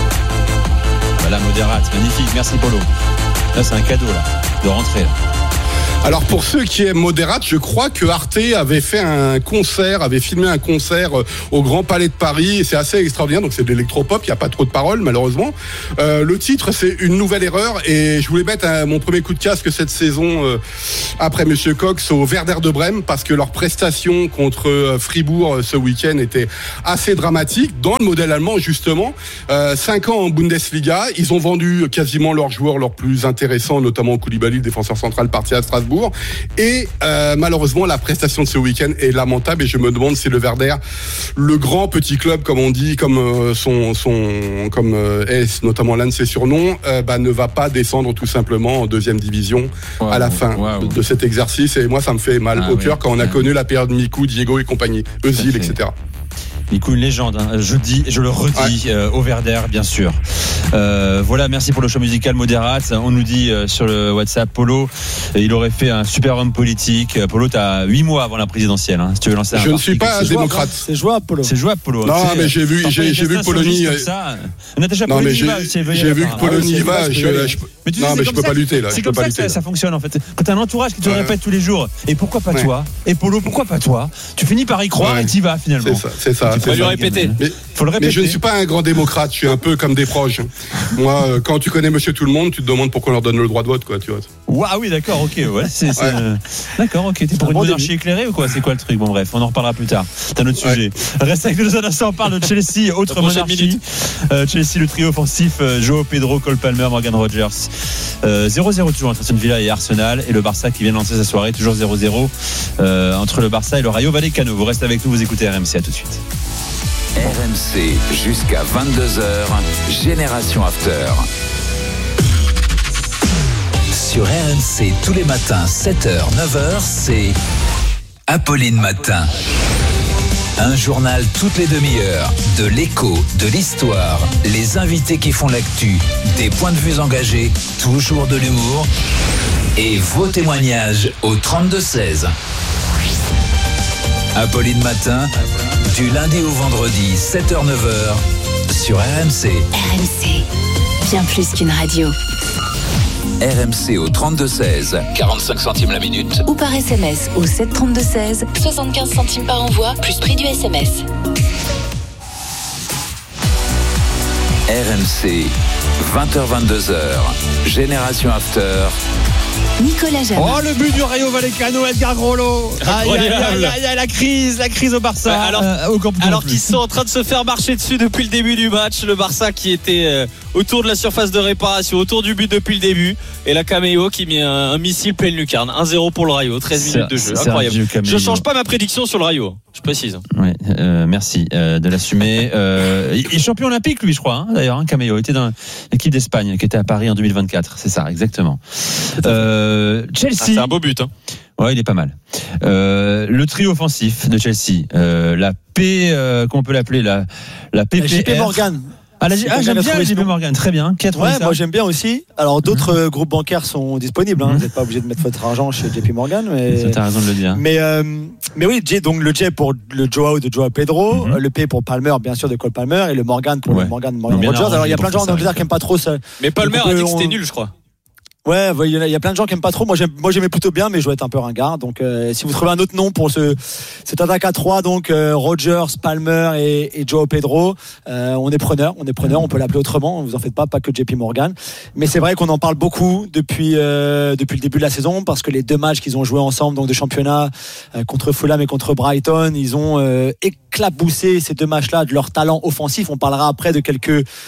Voilà, Moderat, magnifique. Merci Polo. Là, c'est un cadeau là, de rentrer. Là. Alors pour ceux qui aiment Moderat, je crois que Arte avait fait un concert, avait filmé un concert au Grand Palais de Paris, et c'est assez extraordinaire, donc c'est de l'électropop, il n'y a pas trop de paroles malheureusement. Euh, le titre c'est Une nouvelle erreur, et je voulais mettre un, mon premier coup de casque cette saison euh, après Monsieur Cox au Werder de Brême, parce que leur prestation contre Fribourg ce week-end était assez dramatique, dans le modèle allemand justement. Euh, cinq ans en Bundesliga, ils ont vendu quasiment leurs joueurs leurs plus intéressants, notamment Koulibaly, le défenseur central parti à Strasbourg. Et euh, malheureusement la prestation de ce week-end est lamentable, et je me demande si le Werder, le grand petit club comme on dit, comme euh, son, son comme euh, est notamment l'un de ses surnoms, euh, bah, ne va pas descendre tout simplement en deuxième division wow, à la fin wow. de, de cet exercice. Et moi ça me fait mal ah, au oui, cœur quand on a connu la période Mikou, Diego et compagnie, Özil, et cetera. Mikou, une légende, hein. Je dis, je le redis, ouais. euh, au Werder, bien sûr. Euh, voilà, merci pour le choix musical, Moderat. On nous dit euh, sur le WhatsApp, Polo, il aurait fait un super homme politique. Polo, t'as huit mois avant la présidentielle, hein, si tu veux lancer un Je ne suis pas c'est démocrate. Jouable, c'est jouable, Polo. C'est jouable, Polo. Non, mais j'ai vu, j'ai, j'ai vu Polonie. Natacha non, Polony mais va, j'ai, j'ai vu que Polonie va. Mais tu non, mais je peux pas lutter là. C'est comme ça que ça fonctionne en fait. Quand t'as un entourage qui te répète tous les jours, et pourquoi pas toi? Et Polo, pourquoi pas toi? Tu finis par y croire et t'y vas finalement. C'est ça, c'est ça. Tu vas lui répéter. Mais, Faut le répéter. mais je ne suis pas un grand démocrate, je suis un peu comme des proches. Moi, quand tu connais Monsieur Tout le Monde, tu te demandes pourquoi on leur donne le droit de vote, quoi, tu vois. Waouh, oui, d'accord, ok, ouais, c'est, c'est, ouais. Euh... d'accord, ok, t'es pour une monarchie éclairée ou quoi? C'est quoi le truc? Bon, bref, on en reparlera plus tard. C'est un autre ouais. sujet. Reste avec nous un instant, on parle de Chelsea, autre monarchie. Euh, Chelsea, le trio offensif, euh, Joao Pedro, Cole Palmer, Morgan Rogers. Euh, zéro zéro toujours entre Aston Villa et Arsenal, et le Barça qui vient de lancer sa soirée, toujours zéro zéro euh, entre le Barça et le Rayo Vallecano. Vous restez avec nous, vous écoutez R M C, à tout de suite. R M C jusqu'à vingt-deux heures, Génération After. Sur R M C tous les matins, sept heures, neuf heures, c'est Apolline Matin. Un journal toutes les demi-heures, de l'écho, de l'histoire, les invités qui font l'actu, des points de vue engagés, toujours de l'humour et vos témoignages au trente-deux seize. Apolline Matin, du lundi au vendredi, sept heures neuf heures, sur R M C. R M C, bien plus qu'une radio. R M C au trente-deux seize, quarante-cinq centimes la minute. Ou par S M S au sept trente-deux seize, soixante-quinze centimes par envoi, plus prix du S M S. R M C, vingt heures vingt-deux heures, Génération After. Nicolas Jamin. Oh, le but du Rayo Vallecano, Edgar Groslo. Aïe, aïe, aïe, aïe, aïe, la crise, la crise au Barça. Ouais, alors euh, au alors qu'ils sont en train de se faire marcher dessus depuis le début du match. Le Barça qui était euh, autour de la surface de réparation, autour du but depuis le début. Et la Cameo qui met un, un missile pleine lucarne. un zéro pour le Rayo, treize minutes de jeu. Incroyable. Je change pas ma prédiction sur le Rayo, je précise. Oui, euh, merci euh, de l'assumer. Euh, il est champion olympique, lui, je crois, hein, d'ailleurs. Hein, Cameo était dans l'équipe d'Espagne qui était à Paris en deux mille vingt-quatre. C'est ça, exactement. Euh, Chelsea. Ah, c'est un beau but, hein. Ouais, il est pas mal. Euh, le trio offensif de Chelsea, euh, la P, euh, comment on peut l'appeler, la, la P P R. J P Morgan. Ah, la, ah j'aime bien le J P Morgan, très bien. Qui a trouvé ouais, ça? moi j'aime bien aussi. Alors d'autres mmh. groupes bancaires sont disponibles. Hein. Mmh. Vous n'êtes pas obligé de mettre votre argent chez J P Morgan. Mais... T'as raison de le dire. Mais, euh, mais oui, J, donc le J pour le Joao de Joao Pedro, mmh. le P pour Palmer, bien sûr, de Cole Palmer, et le Morgan pour ouais. le Morgan de Morgan Rogers. Alors il y a plein de gens en Angleterre qui n'aiment pas trop ça. Mais Palmer a dit que c'était nul, je crois. Ouais, il y, y a plein de gens qui aiment pas trop. Moi, j'aime, moi, j'aimais plutôt bien, mais je dois être un peu ringard. Donc, euh, si vous trouvez un autre nom pour ce cette attaque à trois, donc euh, Rogers, Palmer et, et Joao Pedro, euh, on est preneur. On est preneur. On peut l'appeler autrement. Vous en faites pas, pas que J P Morgan. Mais c'est vrai qu'on en parle beaucoup depuis euh, depuis le début de la saison, parce que les deux matchs qu'ils ont joués ensemble, donc de championnat euh, contre Fulham et contre Brighton, ils ont euh, éclaboussé ces deux matchs-là de leur talent offensif. On parlera après de quelques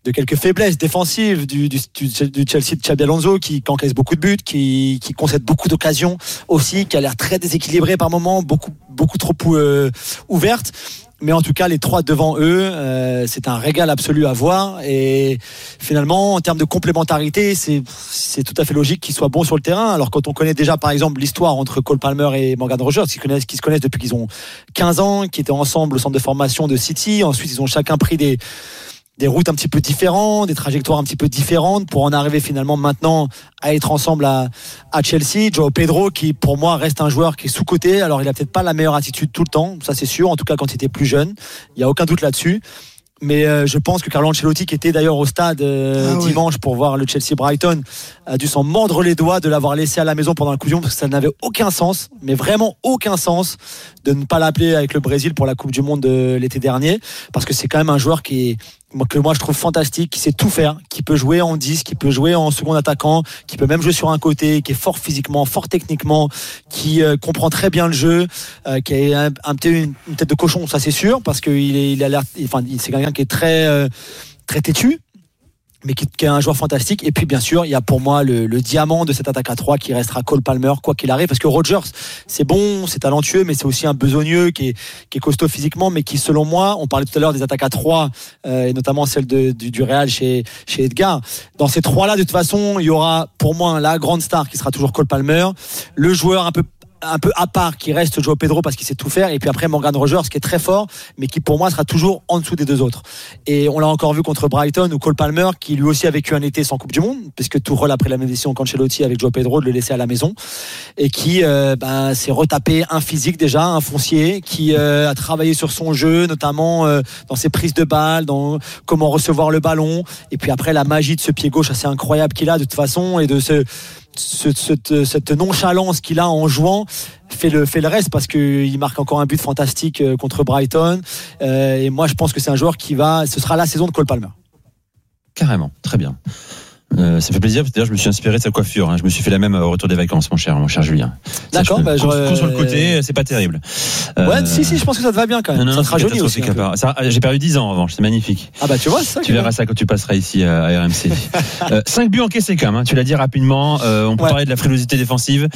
de quelques faiblesses défensives du, du, du, du Chelsea de Xabi Alonso qui, qui encaisse beaucoup de buts, qui, qui concède beaucoup d'occasions aussi, qui a l'air très déséquilibré par moments, beaucoup, beaucoup trop euh, ouverte. Mais en tout cas, les trois devant eux, euh, c'est un régal absolu à voir. Et finalement, en termes de complémentarité, c'est, c'est tout à fait logique qu'ils soient bons sur le terrain. Alors quand on connaît déjà, par exemple, l'histoire entre Cole Palmer et Morgan Rogers, qui, connaissent, qui se connaissent depuis qu'ils ont quinze ans, qui étaient ensemble au centre de formation de City. Ensuite, ils ont chacun pris des... des routes un petit peu différentes, des trajectoires un petit peu différentes pour en arriver finalement maintenant à être ensemble à, à Chelsea. João Pedro qui pour moi reste un joueur qui est sous-coté. Alors il a peut-être pas la meilleure attitude tout le temps, ça c'est sûr, en tout cas quand il était plus jeune, il y a aucun doute là-dessus. Mais euh, je pense que Carlo Ancelotti, qui était d'ailleurs au stade euh, ah, dimanche oui. pour voir le Chelsea-Brighton, a dû s'en mordre les doigts de l'avoir laissé à la maison pendant la Coupe du Monde, parce que ça n'avait aucun sens, mais vraiment aucun sens de ne pas l'appeler avec le Brésil pour la Coupe du Monde de l'été dernier, parce que c'est quand même un joueur qui est que moi je trouve fantastique, qui sait tout faire, qui peut jouer en dix, qui peut jouer en second attaquant, qui peut même jouer sur un côté, qui est fort physiquement, fort techniquement, qui euh, comprend très bien le jeu, euh, qui a un, un, une, une tête de cochon, ça c'est sûr, parce que il est, il a l'air, enfin c'est quelqu'un qui est très euh, très têtu, mais qui, qui est un joueur fantastique. Et puis bien sûr il y a pour moi le, le diamant de cette attaque à trois qui restera Cole Palmer quoi qu'il arrive, parce que Rogers c'est bon, c'est talentueux, mais c'est aussi un besogneux qui est, qui est costaud physiquement, mais qui selon moi, on parlait tout à l'heure des attaques à trois euh, et notamment celle de, du, du Real chez, chez Edgar, dans ces trois là de toute façon il y aura pour moi la grande star qui sera toujours Cole Palmer, le joueur un peu un peu à part qui reste João Pedro parce qu'il sait tout faire, et puis après Morgan Rogers qui est très fort mais qui pour moi sera toujours en dessous des deux autres. Et on l'a encore vu contre Brighton ou Cole Palmer qui lui aussi a vécu un été sans Coupe du Monde, puisque Tuchel a pris la même décision qu'Ancelotti avec João Pedro de le laisser à la maison, et qui euh, ben, s'est retapé un physique déjà, un foncier, qui euh, a travaillé sur son jeu, notamment euh, dans ses prises de balles, dans comment recevoir le ballon, et puis après la magie de ce pied gauche assez incroyable qu'il a de toute façon, et de ce Ce, cette, cette nonchalance qu'il a en jouant fait le, fait le reste, parce qu'il marque encore un but fantastique contre Brighton, euh, et moi je pense que c'est un joueur qui va, ce sera la saison de Cole Palmer. Carrément, très bien. Euh, ça fait plaisir, d'ailleurs je me suis inspiré de sa coiffure, hein. Je me suis fait la même au retour des vacances, mon cher, mon cher Julien. D'accord, bah, je euh... sur le côté, c'est pas terrible. Euh... Ouais, si, si, je pense que ça te va bien quand même. Non, non, ça sera joli aussi. Ça, j'ai perdu dix ans en revanche, c'est magnifique. Ah bah tu vois, c'est ça. Tu verras ça quand tu passeras ici à R M C. euh, cinq buts encaissés quand même, hein. Tu l'as dit rapidement. Euh, on peut ouais. parler de la frilosité défensive,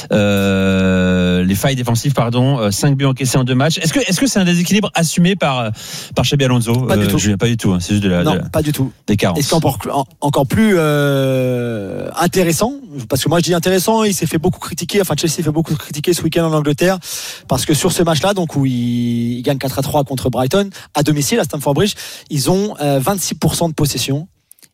euh, les failles défensives, pardon. Euh, cinq buts encaissés en deux matchs. Est-ce que, est-ce que c'est un déséquilibre assumé par par Xabi Alonso? Pas du tout. Julien, pas du tout. Hein. C'est juste de la. Non, de la, pas du tout. Des carences. Est-ce qu'encore encore plus euh, intéressant, parce que moi je dis intéressant, il s'est fait beaucoup critiquer, enfin Chelsea s'est fait beaucoup critiquer ce week-end en Angleterre, parce que sur ce match-là, donc où ils, ils gagnent quatre à trois contre Brighton à domicile à Stamford Bridge, ils ont euh, vingt-six pour cent de possession.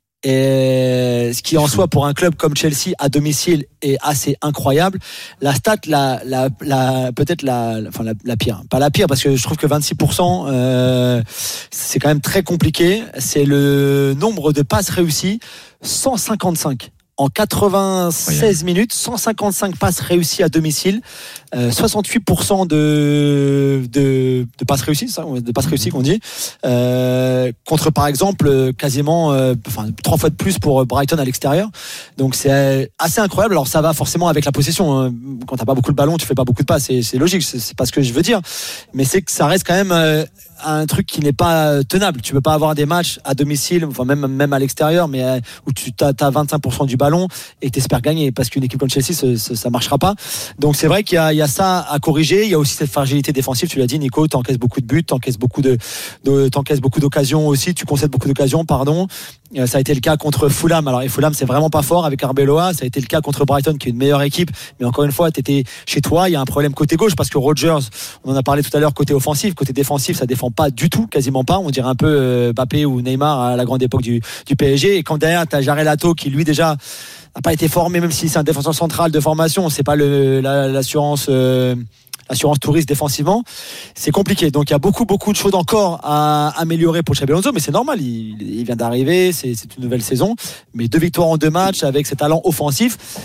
Et ce qui en soi pour un club comme Chelsea à domicile est assez incroyable. La stat, la, la, la peut-être la, enfin la, la pire, pas la pire, parce que je trouve que vingt-six pour cent euh, c'est quand même très compliqué. C'est le nombre de passes réussies, cent cinquante-cinq. En quatre-vingt-seize minutes, cent cinquante-cinq passes réussies à domicile, euh, soixante-huit pour cent de, de, de passes réussies, ça, de passes réussies qu'on dit, euh, contre par exemple quasiment, euh, enfin trois fois de plus pour Brighton à l'extérieur. Donc c'est assez incroyable. Alors ça va forcément avec la possession. Hein. Quand t'as pas beaucoup de ballon, tu fais pas beaucoup de passes. C'est, c'est logique. C'est, c'est pas ce que je veux dire, mais c'est que ça reste quand même euh, un truc qui n'est pas tenable. Tu peux pas avoir des matchs à domicile, enfin même même à l'extérieur, mais euh, où tu t'as, t'as vingt-cinq pour cent du ballon et t'espères gagner, parce qu'une équipe comme Chelsea ça, ça, ça marchera pas. Donc c'est vrai qu'il y a, il y a ça à corriger. Il y a aussi cette fragilité défensive, tu l'as dit Nico, t'encaisses beaucoup de buts, t'encaisses beaucoup de, de t'encaisses beaucoup d'occasions aussi, tu concèdes beaucoup d'occasions, pardon. Ça a été le cas contre Fulham. Alors et Fulham c'est vraiment pas fort avec Arbeloa. Ça a été le cas contre Brighton qui est une meilleure équipe, mais encore une fois t'étais chez toi. Il y a un problème côté gauche, parce que Rogers, on en a parlé tout à l'heure, côté offensif, côté défensif ça défend pas du tout, quasiment pas. On dirait un peu euh, Mbappé ou Neymar à la grande époque du, du P S G. Et quand derrière t'as Jared Leto qui lui déjà n'a pas été formé, même si c'est un défenseur central de formation, c'est pas le, la, l'assurance euh, assurance touriste défensivement, c'est compliqué. Donc il y a beaucoup beaucoup de choses encore à améliorer pour Xabi Alonso, mais c'est normal, il, il vient d'arriver, c'est, c'est une nouvelle saison, mais deux victoires en deux matchs avec ses talents offensifs.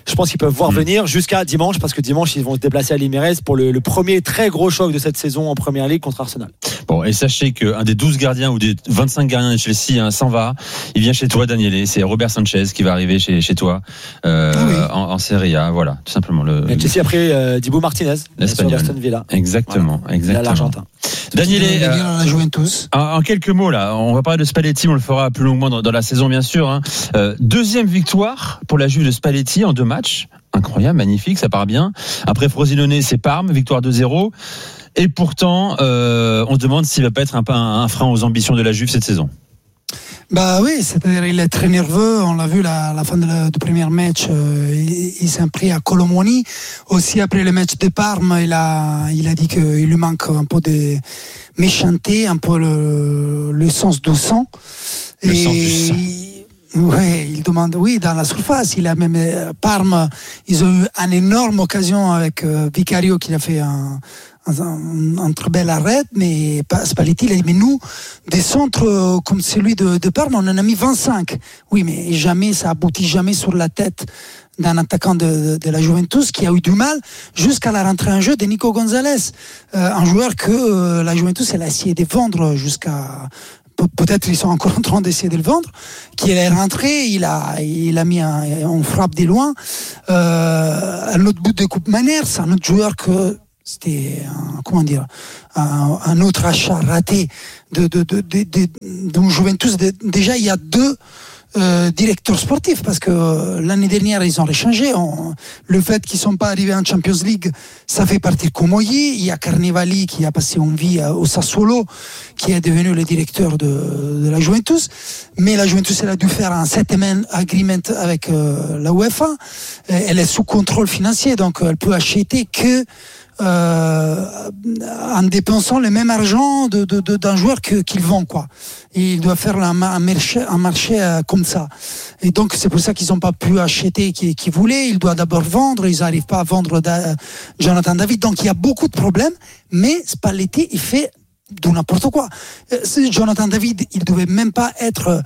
je pense qu'ils peuvent voir mmh. venir jusqu'à dimanche, parce que dimanche ils vont se déplacer à l'Emirates pour le, le premier très gros choc de cette saison en Première Ligue contre Arsenal. Bon, et sachez qu'un des douze gardiens ou des vingt-cinq gardiens de Chelsea hein, s'en va. Il vient chez toi, Daniele. C'est Robert Sanchez qui va arriver chez, chez toi euh, ah oui. en, en Serie A. Voilà, tout simplement. Le, et Chelsea après euh, Dibu Martinez, sur Aston Villa. Exactement, voilà. exactement. L'Argentin. Daniele, euh, en, en quelques mots là, on va parler de Spalletti, on le fera plus longuement dans, dans la saison bien sûr. Hein. Euh, deuxième victoire pour la Juve de Spalletti en deux matchs. Incroyable, magnifique, ça part bien. Après Frosinone, c'est Parme, victoire deux zéro. Et pourtant, euh, on se demande s'il va pas être un peu un, un frein aux ambitions de la Juve cette saison. Bah oui, c'est-à-dire il est très nerveux. On l'a vu à la fin de la, du premier match, euh, il, il s'est pris à Colomoni. Aussi après le match de Parme, il a, il a dit qu'il lui manque un peu de méchanceté, un peu le, le sens du sang. Le Et sens du sang. Oui, il demande, oui, dans la surface. Il a même euh, Parme, ils ont eu une énorme occasion avec euh, Vicario qui a fait un, un, un, un très bel arrêt, mais Spalletti, il a dit, mais nous, des centres euh, comme celui de, de Parme, on en a mis vingt-cinq. Oui, mais jamais, ça aboutit jamais sur la tête d'un attaquant de, de, de la Juventus qui a eu du mal jusqu'à la rentrée en jeu de Nico Gonzalez, euh, un joueur que euh, la Juventus elle a essayé de vendre jusqu'à peut-être ils sont encore en train d'essayer de le vendre, qui est rentré, il a, il a mis un, on frappe des loin, euh, un autre bout de coupe Maners, c'est un autre joueur que c'était un, comment dire, un, un autre achat raté de, de, de, de, de, de Juventus. De, déjà, il y a deux Euh, directeur sportif, parce que euh, l'année dernière ils ont réchangé. On, le fait qu'ils ne sont pas arrivés en Champions League, ça fait partie de Comoyi. Il y a Carnevali qui a passé une vie euh, au Sassuolo, qui est devenu le directeur de, de la Juventus. Mais la Juventus elle a dû faire un settlement agreement avec euh, la UEFA. Elle est sous contrôle financier, donc elle peut acheter que Euh, en dépensant le même argent de, de, de, d'un joueur que, qu'ils vendent, quoi. Et il doit faire un, un marché, un marché euh, comme ça. Et donc c'est pour ça qu'ils n'ont pas pu acheter qu'ils, qu'ils voulaient. Ils doivent d'abord vendre. Ils n'arrivent pas à vendre da, Jonathan David. Donc il y a beaucoup de problèmes. Mais Spalletti, il fait de n'importe quoi. Jonathan David, il devait même pas être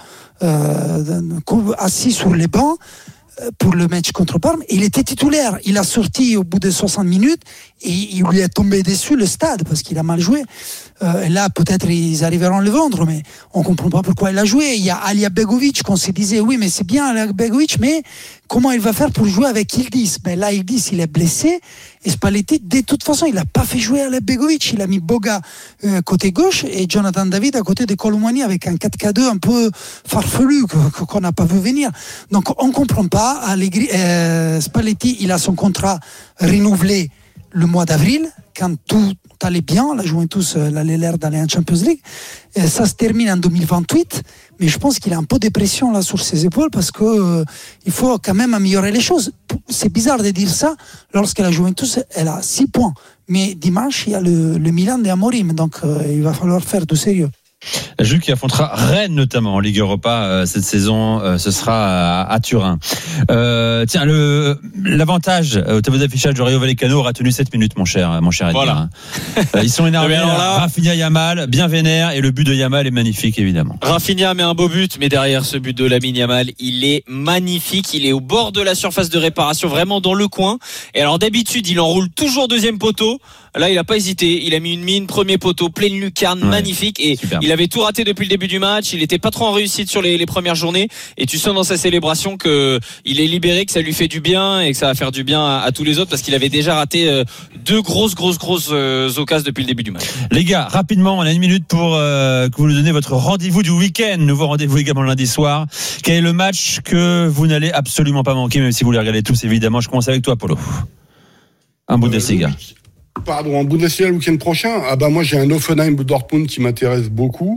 euh, assis sur les bancs pour le match contre Parme. Il était titulaire. Il a sorti au bout de soixante minutes et il lui est tombé dessus le stade parce qu'il a mal joué. Euh, là, peut-être ils arriveront à le vendre, mais on ne comprend pas pourquoi il a joué. Il y a Alija Begovic qu'on se disait, oui, mais c'est bien Alija Begovic, mais comment il va faire pour jouer avec Yildiz? Ben là, Yildiz, il est blessé. Et Spalletti, de toute façon, il n'a pas fait jouer Alija Begovic. Il a mis Boga euh, côté gauche et Jonathan David à côté de Colomani avec un quatre quatre deux un peu farfelu que, qu'on n'a pas vu venir. Donc, on ne comprend pas. Allegri, euh, Spalletti, il a son contrat renouvelé le mois d'avril, quand tout allait bien, la Juventus elle avait l'air d'aller en Champions League. Et ça se termine en deux mille vingt-huit, mais je pense qu'il a un peu de pression là sur ses épaules parce que euh, il faut quand même améliorer les choses. C'est bizarre de dire ça lorsque la Juventus elle a six points, mais dimanche il y a le, le Milan de Amorim, donc euh, il va falloir faire de sérieux. La Juve qui affrontera Rennes notamment en Ligue Europa euh, cette saison, euh, ce sera à, à Turin. Euh, tiens, le, l'avantage au tableau d'affichage de Rayo Vallecano aura tenu sept minutes, mon cher, mon cher Edgar. Voilà. Euh, ils sont énervés. Là, Rafinha, Yamal, bien vénère, et le but de Yamal est magnifique évidemment. Rafinha met un beau but, mais derrière ce but de Lamine Yamal, il est magnifique. Il est au bord de la surface de réparation, vraiment dans le coin. Et alors d'habitude, il enroule toujours deuxième poteau. Là, il a pas hésité. Il a mis une mine, premier poteau, pleine lucarne, ouais, magnifique. Et superbe. Il avait tout raté depuis le début du match. Il était pas trop en réussite sur les, les premières journées. Et tu sens dans sa célébration que il est libéré, que ça lui fait du bien et que ça va faire du bien à, à tous les autres parce qu'il avait déjà raté euh, deux grosses, grosses, grosses euh, occasions depuis le début du match. Les gars, rapidement, on a une minute pour euh, que vous nous donniez votre rendez-vous du week-end. Nouveau rendez-vous également lundi soir. Quel est le match que vous n'allez absolument pas manquer, même si vous les regardez tous évidemment. Je commence avec toi, Polo. Un Bundesliga. Euh, Pardon, en Bundesliga le week-end prochain. Ah bah moi j'ai un Hoffenheim Dortmund qui m'intéresse beaucoup.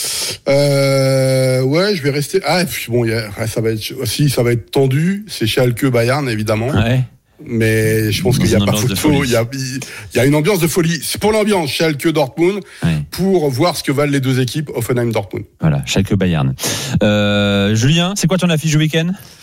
Euh, ouais, je vais rester. Ah puis bon, y a, ça va être aussi, ça va être tendu. C'est Schalke Bayern évidemment. Ouais. Mais je pense Dans qu'il n'y a pas photo. Il y a, il y a une ambiance de folie. C'est pour l'ambiance Schalke Dortmund, ouais, pour voir ce que valent les deux équipes Hoffenheim Dortmund. Voilà, Schalke Bayern. Euh, Julien, c'est quoi ton affiche du week-end?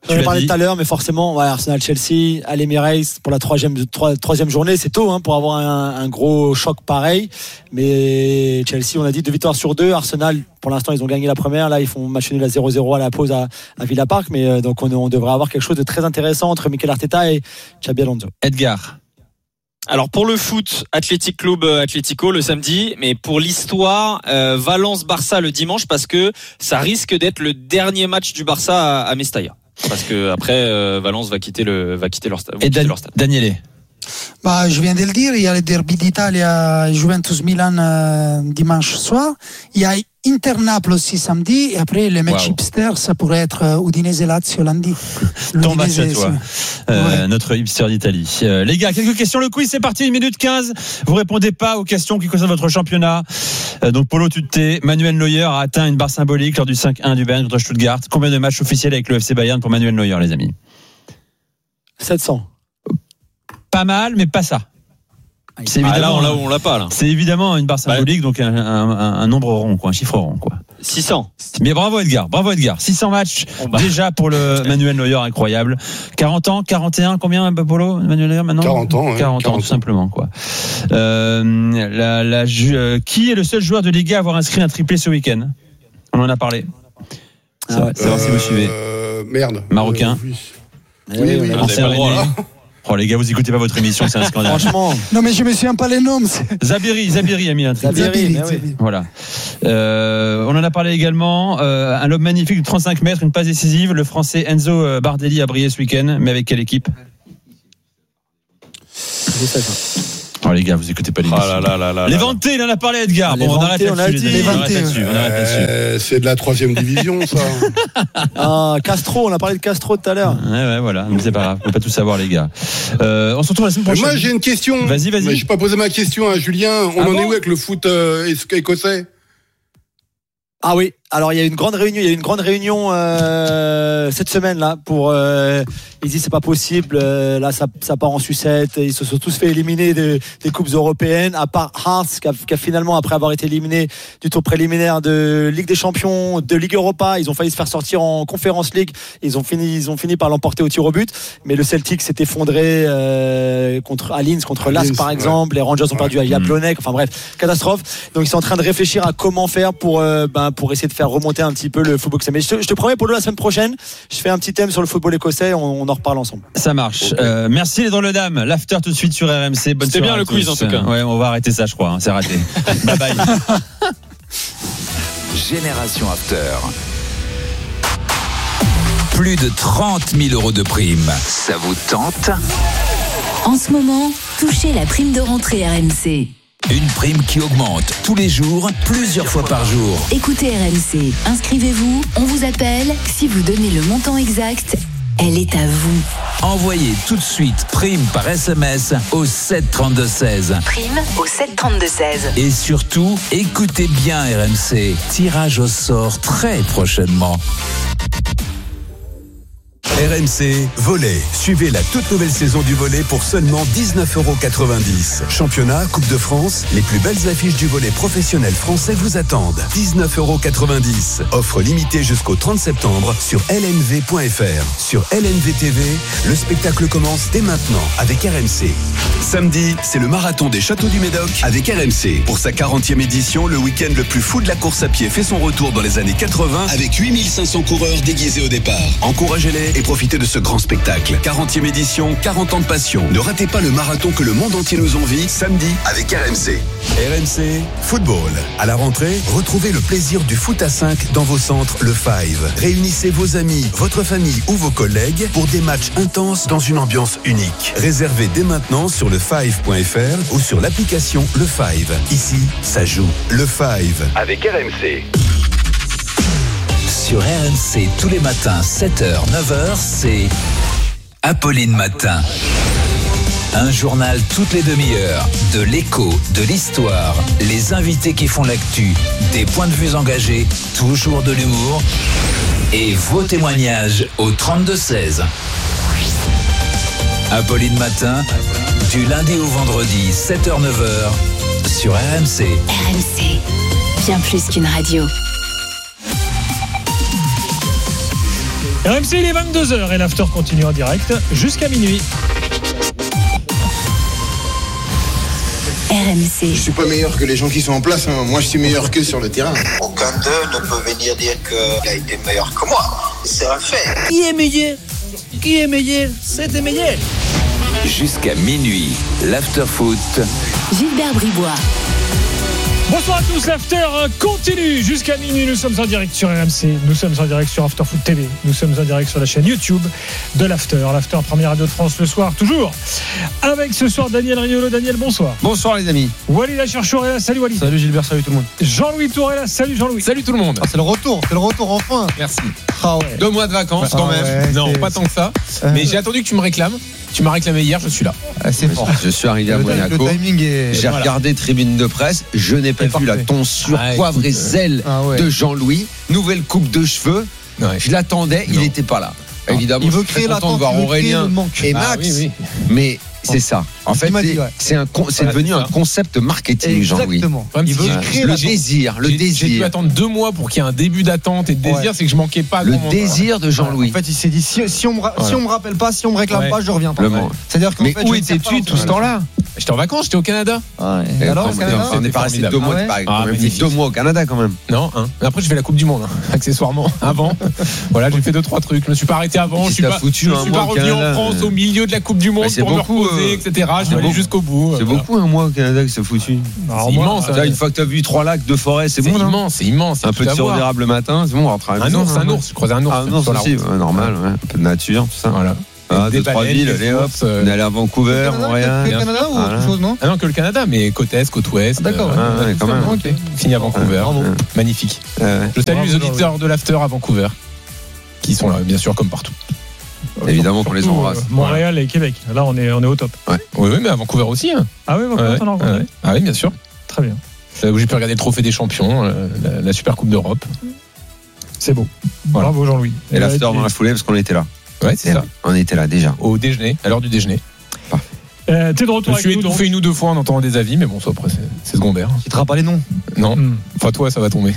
On en parlait tout à l'heure, mais forcément, ouais, Arsenal-Chelsea, à l'Emirates pour la troisième, trois, troisième journée, c'est tôt hein, pour avoir un, un gros choc pareil. Mais Chelsea, on a dit deux victoires sur deux. Arsenal, pour l'instant, ils ont gagné la première. Là, ils font match nul à zéro zéro à la pause à, à Villa Park. Mais euh, donc, on, on devrait avoir quelque chose de très intéressant entre Mikel Arteta et Xabi Alonso. Edgar. Alors pour le foot, Athletic Club Atlético le samedi, mais pour l'histoire, euh, Valence-Barça le dimanche parce que ça risque d'être le dernier match du Barça à, à Mestalla. Parce que après euh, Valence va quitter le va quitter leur stade. Et Dan- leur stade. Daniele. Bah, je viens de le dire, il y a le derby d'Italie, Juventus-Milan euh, dimanche soir. Il y a Inter-Naples aussi samedi. Et après, le match wow. hipster, ça pourrait être euh, Udinese-Lazio lundi. Ton match à toi, euh, ouais. notre hipster d'Italie. Euh, les gars, quelques questions. Le quiz, c'est parti, une minute quinze. Vous répondez pas aux questions qui concernent votre championnat. Euh, donc, Polo, tu te tais. Manuel Neuer a atteint une barre symbolique lors du cinq un du Bayern contre Stuttgart. Combien de matchs officiels avec le F C Bayern pour Manuel Neuer, les amis? sept cents. Pas mal, mais pas ça. C'est ah là, on l'a, on l'a pas là. C'est évidemment une barre symbolique, donc un, un, un nombre rond, quoi, un chiffre rond, quoi. six cents. Mais bravo Edgar, bravo Edgar. six cents matchs oh bah. déjà pour le Manuel Neuer, incroyable. quarante ans, quarante et un, combien Polo, Manuel Neuer maintenant? quarante ans, ouais, quarante, quarante ans, tout simplement, quoi. Euh, la, la, euh, qui est le seul joueur de Liga à avoir inscrit un triplé ce week-end? On en a parlé. Ça, ah, savoir euh, si vous suivez. Merde. Marocain. Euh, oui. Oui, oui, oui, oui, oui. Oh les gars, vous écoutez pas votre émission, c'est un scandale. Franchement. Non mais je me souviens pas les noms. Zabiri, Zabiri a mis un triplé. Zabiri, Zabiri oui. Voilà. Euh, on en a parlé également. Euh, un lob magnifique de trente-cinq mètres, une passe décisive. Le Français Enzo Bardelli a brillé ce week-end, mais avec quelle équipe? Oh les gars, vous écoutez pas l'émission. Oh là là là là. Levante, il en a parlé Edgar. Ah, bon, on arrête là-dessus, les amis. On arrête là-dessus. On arrête là-dessus. Euh, c'est de la troisième division, ça. Ah, Castro, on a parlé de Castro tout à l'heure. Ouais, ouais, voilà. Mais c'est pas grave. On peut pas tout savoir, les gars. Euh, on se retrouve la semaine prochaine. Moi, j'ai une question. Vas-y, vas-y. Mais j'ai pas posé ma question à Julien. On ah en bon est où avec le foot euh, écossais? Ah oui. Alors il y a une grande réunion, il y a une grande réunion euh, cette semaine là pour. Euh, ils disent c'est pas possible. Euh, là ça, ça part en sucette. Ils se sont tous fait éliminer de, des coupes européennes. À part Hearts qui a, qui a finalement après avoir été éliminé du tour préliminaire de Ligue des Champions, de Ligue Europa, ils ont failli se faire sortir en Conference League. Ils ont fini, ils ont fini par l'emporter au tir au but. Mais le Celtic s'est effondré euh, contre à Linz, contre Lask par exemple. Ouais. Les Rangers ont ouais. perdu à Jablonec. Enfin bref, catastrophe. Donc ils sont en train de réfléchir à comment faire pour euh, ben, pour essayer de faire remonter un petit peu le football écossais. Mais je te, je te promets pour la semaine prochaine, je fais un petit thème sur le football écossais, on, on en reparle ensemble. Ça marche. Okay. Euh, merci les drôles dames. L'after tout de suite sur R M C. Bonne C'était bien le tous. quiz en tout cas. Ouais, on va arrêter ça, je crois. Hein, c'est raté. Bye bye. Génération After. Plus de trente mille euros de primes. Ça vous tente? En ce moment, touchez la prime de rentrée R M C. Une prime qui augmente tous les jours, plusieurs fois par jour. Écoutez R M C, inscrivez-vous, on vous appelle. Si vous donnez le montant exact, elle est à vous. Envoyez tout de suite prime par S M S au sept trente-deux seize. Prime au sept trente-deux seize. Et surtout, écoutez bien R M C. Tirage au sort très prochainement. R M C Volley. Suivez la toute nouvelle saison du volley pour seulement dix-neuf euros quatre-vingt-dix. Championnat, Coupe de France, les plus belles affiches du volley professionnel français vous attendent. dix-neuf euros quatre-vingt-dix. Offre limitée jusqu'au trente septembre sur L N V point F R. Sur L N V T V, le spectacle commence dès maintenant avec R M C. Samedi, c'est le marathon des Châteaux du Médoc avec R M C. Pour sa quarantième édition, le week-end le plus fou de la course à pied fait son retour dans les années quatre-vingts avec huit mille cinq cents coureurs déguisés au départ. Encouragez-les et profitez de ce grand spectacle. quarantième édition, quarante ans de passion. Ne ratez pas le marathon que le monde entier nous envie, samedi avec R M C. R M C Football. À la rentrée, retrouvez le plaisir du foot à cinq dans vos centres Le Five. Réunissez vos amis, votre famille ou vos collègues pour des matchs intenses dans une ambiance unique. Réservez dès maintenant sur le five point F R ou sur l'application Le Five. Ici, ça joue. Le Five avec R M C. Sur R M C tous les matins, sept heures, neuf heures, c'est Apolline Matin. Un journal toutes les demi-heures, de l'écho, de l'histoire, les invités qui font l'actu, des points de vue engagés, toujours de l'humour et vos témoignages au trente-deux seize. Apolline Matin, du lundi au vendredi, sept heures, neuf heures, sur R M C. R M C, bien plus qu'une radio. R M C, il est vingt-deux heures et l'after continue en direct jusqu'à minuit. R M C. Je suis pas meilleur que les gens qui sont en place, hein. Moi je suis meilleur qu'eux sur le terrain. Aucun d'eux ne peut venir dire qu'il a été meilleur que moi. C'est un fait. Qui est meilleur? Qui est meilleur? C'était meilleur. Jusqu'à minuit, l'after-foot. Gilbert Bribois. Bonsoir à tous, l'after continue jusqu'à minuit. Nous sommes en direct sur R M C, nous sommes en direct sur After Foot T V, nous sommes en direct sur la chaîne YouTube de l'after. L'after, première radio de France le soir, toujours avec ce soir Daniel Riolo. Daniel, bonsoir. Bonsoir les amis. Walid Acharchour est là, salut Walid. Salut Gilbert, salut tout le monde. Jean-Louis Tour est là, salut Jean-Louis. Salut tout le monde. Ah, c'est le retour, c'est le retour enfin. Merci. Ah ouais. Deux mois de vacances ah quand même. Ouais, non, c'est... pas tant que ça. Euh... Mais j'ai attendu que tu me réclames. Tu m'as réclamé hier, je suis là. Ah, c'est fort. Je suis arrivé à le, Monaco. Le timing est... J'ai voilà. regardé Tribune de presse. Je n'ai pas c'est vu parfait. la tonsure, ah, poivre et écoute, sel ah, ouais. de Jean-Louis. Nouvelle coupe de cheveux. Ouais. Je l'attendais, non. Il n'était pas là. Non. Évidemment, il veut je suis créer content de voir Aurélien et Max. Ah, oui, oui. Mais c'est ça. En fait, c'est, dit, ouais. c'est, un con, c'est voilà, devenu c'est un concept marketing, Jean-Louis. Il veut créer le la désir, le j'ai, désir. J'ai dû attendre deux mois pour qu'il y ait un début d'attente et de désir, ouais. C'est que je manquais pas. Le désir de Jean-Louis. En fait, il s'est dit si, si on me, ouais. si on me rappelle pas, si on me réclame ouais. pas, je reviens pas. Ouais. C'est-à-dire qu'en mais fait, où étais-tu tout ce temps-là? J'étais en vacances, j'étais au Canada. Ah ouais. Et alors, Canada, on est pas resté deux mois, ah, deux mois au Canada quand même. Non, hein. Mais après, j'ai fait la Coupe du Monde, hein, accessoirement. Avant, voilà, j'ai fait deux trois trucs. Je me suis pas arrêté avant. Je suis pas, je suis pas revenu en France au milieu de la Coupe du Monde pour me reposer, et cetera. Je vais aller jusqu'au bout. C'est beaucoup un mois au Canada que c'est foutu. C'est immense. Une fois que tu as vu trois lacs, deux forêts, c'est bon. C'est immense, c'est immense. Un peu de sirop d'érable le matin, c'est bon. On rentre à la maison. Un ours, un ours. Je croisais un ours. Un ours aussi, normal. Un peu de nature, tout ça. Voilà. Ah, deux, trois villes, allez hop, euh... on est allé à Vancouver, Montréal. Que le Canada ou autre chose, non? Ah non, que le Canada, mais côte est, côte ouest. Ah, d'accord, euh, ouais, quand même. Okay. Fini à Vancouver. Bravo. Magnifique. Euh, Je salue les auditeurs de l'after à Vancouver, qui sont là, bien sûr, comme partout. Évidemment qu'on les embrasse. Euh, Montréal ouais. et Québec. Là, on est, on est au top. Ouais. Oui, oui, mais à Vancouver aussi. Hein. Ah oui, Vancouver, ouais, t'en as rencontré. Ouais. Ah oui, bien sûr. Très bien. C'est là où j'ai pu regarder le trophée des champions, euh, la, la Super Coupe d'Europe. C'est beau. Voilà. Bravo, Jean-Louis. Et, et l'after dans la foulée, parce qu'on était là. Ouais, c'est et ça. On était là déjà. Au déjeuner, à l'heure du déjeuner. Parfait. Euh, t'es de retour avec nous. Je suis étouffé une ou deux fois en entendant des avis, mais bon, ça après, c'est, c'est secondaire. Tu te rappelles pas les noms? Non. Mm. Enfin, toi, ça va tomber.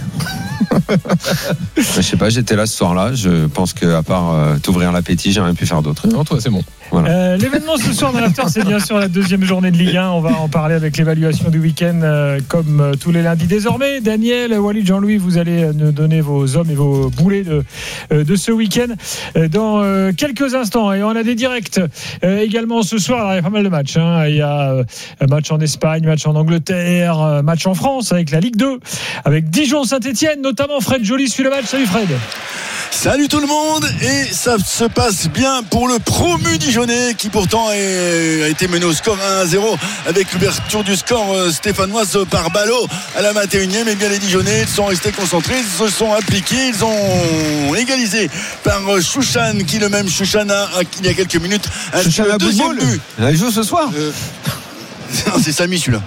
Je sais pas, j'étais là ce soir-là. Je pense qu'à part euh, t'ouvrir l'appétit, j'ai rien pu faire d'autre. Non, toi, c'est bon. Voilà. Euh, l'événement ce soir dans l'after, c'est bien sûr la deuxième journée de Ligue un. On va en parler avec l'évaluation du week-end, euh, comme euh, tous les lundis désormais. Daniel, Walid, Jean-Louis, vous allez nous donner vos hommes et vos boulets de, euh, de ce week-end euh, dans euh, quelques instants. Et on a des directs euh, également ce soir. Alors, il y a pas mal de matchs. Hein. Il y a euh, match en Espagne, match en Angleterre, euh, match en France avec la Ligue deux, avec Dijon-Saint-Etienne, notamment Fred Joly suit le match. Salut Fred. Salut tout le monde, et ça se passe bien pour le promu dijonnais qui pourtant est, a été mené au score un à zéro avec l'ouverture du score stéphanoise par Ballot à la vingt et unième. Et bien les Dijonnais sont restés concentrés, ils se sont appliqués, ils ont égalisé par Chouchan qui le même Chouchan a il y a quelques minutes un Chouchan deuxième but. Il joue ce soir. Euh, c'est Samy celui-là.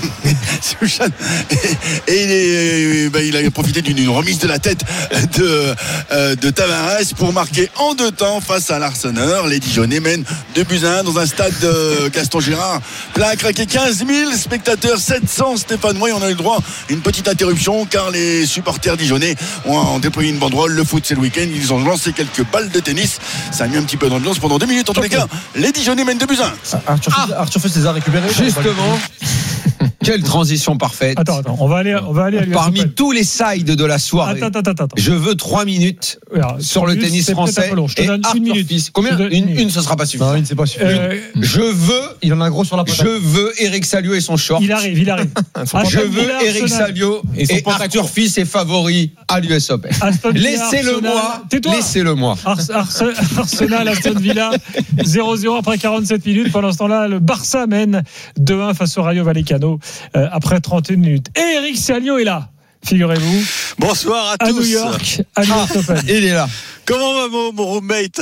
et, et il, est, bah, il a profité d'une remise de la tête de, euh, de Tavares pour marquer en deux temps face à l'Arseneur. Les Dijonnais mènent deux buts à un dans un stade de Gaston Gérard plein à craquer. Quinze mille spectateurs, sept cents stéphanois. On a eu le droit à une petite interruption car les supporters dijonnais ont déployé une banderole. Le foot c'est le week-end, ils ont lancé quelques balles de tennis. Ça a mis un petit peu d'ambiance pendant deux minutes. En tous les cas, les Dijonnais mènent deux buts à un. Arthur, ah. Arthur Fils les a récupérés. Justement. Quelle transition parfaite. Attends, attends, on va aller, on va aller à l'U S Parmi Open. tous les sides de la soirée, attends, attends, attends. je veux trois minutes Alors, sur le tennis français. Et Arthur une minute. Fils. Combien une, une, une, ce sera pas suffisant. Non, une, c'est pas suffisant. Euh, je veux. Il en a gros sur la patate. Je veux Eric Salio et son short. Il arrive, il arrive. Je veux Eric Salio et, et Arthur Fils est favori à l'U S Open. Laissez-le-moi. Laissez-le-moi. Arsenal, Aston Villa, zéro zéro après quarante-sept minutes. Pendant ce temps-là, le Barça mène deux un face au Rayo Vallecano euh, après trente et une minutes. Et Eric Salio est là, figurez-vous. Bonsoir à, à tous. À New York, à l'U S Open. Il est là. Comment va mon, mon roommate?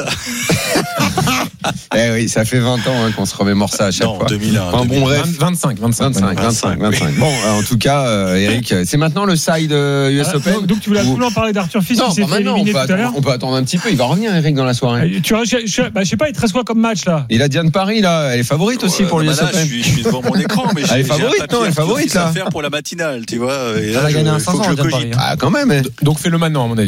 Eh oui, ça fait vingt ans hein, qu'on se remémore ça à chaque non, fois. deux mille un, enfin, bon, bref. vingt-cinq, vingt-cinq, vingt-cinq, vingt-cinq, vingt-cinq. Oui. Bon, euh, en tout cas, euh, Eric, c'est maintenant le side euh, U S ah, Open. Donc, donc tu voulais absolument parler d'Arthur Fils qui s'est fait éliminer tout à l'heure. On peut attendre un petit peu. Il va revenir, Eric, dans la soirée. Tu vois, je, je, bah, je sais pas, il te reste quoi comme match là? Il a Diane Paris là. Elle est favorite oh, aussi pour euh, l'U S bah Open. Je suis, je suis devant mon écran, mais j'ai, elle est favorite, non? Elle est favorite là. À faire pour la matinale, tu vois. Elle a gagné un cinq cents. Ah, quand même. Donc fais-le maintenant, à mon avis.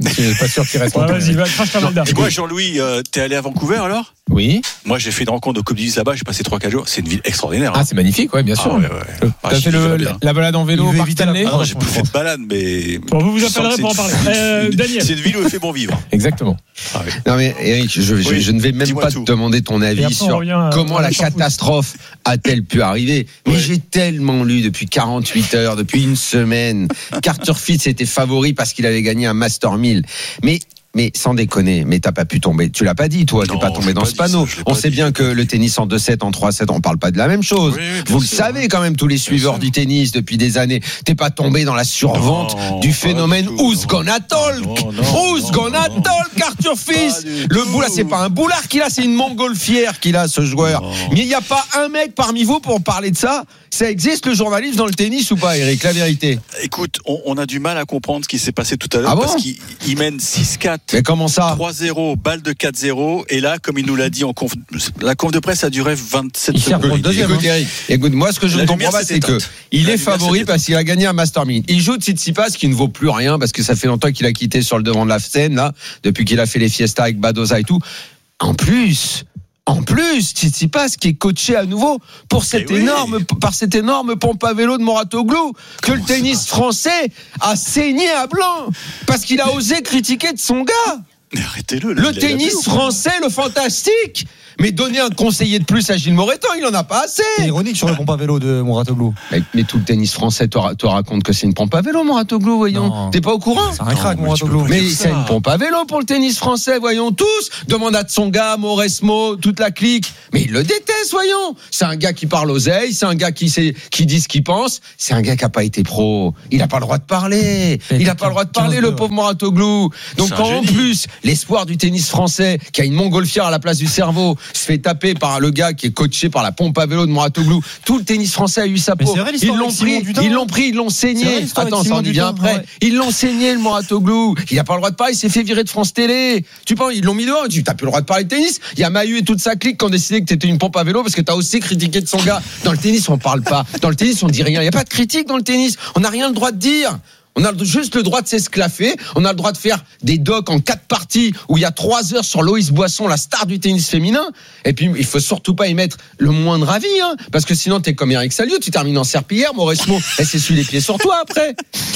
Je suis pas sûr qu'il reste. Ouais, vas-y, va, crache ta Valda. Et moi, Jean-Louis, euh, t'es allé à Vancouver alors ? Oui. Moi, j'ai fait une rencontre au Coupe Davis là-bas. J'ai passé trois quatre jours. C'est une ville extraordinaire. Ah, hein. c'est magnifique, ouais, bien sûr. Ah, ouais, ouais. T'as Ah, fait le, la balade en vélo au Parc Stanley ? Ah non, j'ai pas fait de balade, mais. Bon, vous vous appellerez pour en parler. Euh, Daniel. C'est une ville où il fait bon vivre. Exactement. Ah, oui. Non mais Eric, je, je, oui, je ne vais même pas tout. te demander ton avis sur comment la catastrophe a-t-elle pu arriver. Mais ouais. J'ai tellement lu depuis quarante-huit heures, depuis une semaine, qu'Arthur Fils était favori parce qu'il avait gagné un Master mille. Mais Mais sans déconner, mais t'as pas pu tomber. Tu l'as pas dit, toi, non, t'es pas tombé dans ce panneau. Ça, on sait dit. bien que le tennis en deux sept, en trois sept, on parle pas de la même chose. Oui, oui, Vous le sûr, savez ouais. quand même, tous les suiveurs du tennis depuis des années. T'es pas tombé dans la survente non, du phénomène Who's Gonna Talk. Who's Gonna Talk, Arthur Fils. Le boulard, c'est pas un boulard qu'il a, c'est une montgolfière qu'il a, ce joueur. Non. Mais il n'y a pas un mec parmi vous pour parler de ça. Ça existe le journalisme dans le tennis ou pas, Eric? La vérité. Écoute, on, on a du mal à comprendre ce qui s'est passé tout à l'heure ah bon parce qu'il il mène six quatre. Mais comment ça? trois zéro, balle de quatre zéro. Et là, comme il nous l'a dit en conf... la conf de presse a duré vingt-sept secondes. Écoute, Eric, écoute, moi, ce que je ne comprends pas, c'est que il est favori parce qu'il a gagné un Master mille. Il joue Tsitsipas qui ne vaut plus rien parce que ça fait longtemps qu'il a quitté sur le devant de la scène, là, depuis qu'il a fait les fiestas avec Badoza et tout. En plus, En plus, Tsitsipas qui est coaché à nouveau pour cette oui. énorme, par cette énorme pompe à vélo de Mouratoglou que le tennis ça français a saigné à blanc parce qu'il a osé critiquer de son gars. Mais arrêtez-le. Là, le tennis français, le fantastique. Mais donner un conseiller de plus à Gilles Moreton, il en a pas assez. C'est ironique sur le pompe à vélo de Mouratoglou. Mais, mais tout le tennis français te, te raconte que c'est une pompe à vélo, Mouratoglou, voyons. Non. T'es pas au courant? C'est un crack, Mouratoglou. Mais c'est une pompe à vélo pour le tennis français, voyons tous. Demande à Tsonga, Mauresmo, toute la clique. Mais il le déteste, voyons. C'est un gars qui parle oseille, c'est un gars qui sait, qui dit ce qu'il pense. C'est un gars qui a pas été pro. Il a pas le droit de parler. Il a pas le droit de parler, le pauvre Mouratoglou. Donc quand en plus, l'espoir du tennis français, qui a une montgolfière à la place du cerveau, se fait taper par le gars qui est coaché par la pompe à vélo de Mouratoglou. Tout le tennis français a eu sa peau. Ils l'ont pris, ils l'ont pris, ils l'ont saigné. Attends, ça en dit bien après. Ouais. Ils l'ont saigné, le Mouratoglou. Il a pas le droit de parler, il s'est fait virer de France Télé. Tu penses, ils l'ont mis dehors. Tu n'as plus le droit de parler de tennis. Il y a Mahu et toute sa clique qui ont décidé que t'étais une pompe à vélo parce que t'as aussi critiqué de son gars. Dans le tennis, on parle pas. Dans le tennis, on dit rien. Il y a pas de critique dans le tennis. On n'a rien le droit de dire. On a juste le droit de s'esclaffer. On a le droit de faire des docs en quatre parties où il y a trois heures sur Loïs Boisson, la star du tennis féminin. Et puis, il faut surtout pas y mettre le moindre avis, hein, parce que sinon, t'es comme Eric Salio, tu termines en serpillière, Mauresmo, elle s'essuie les pieds sur toi après.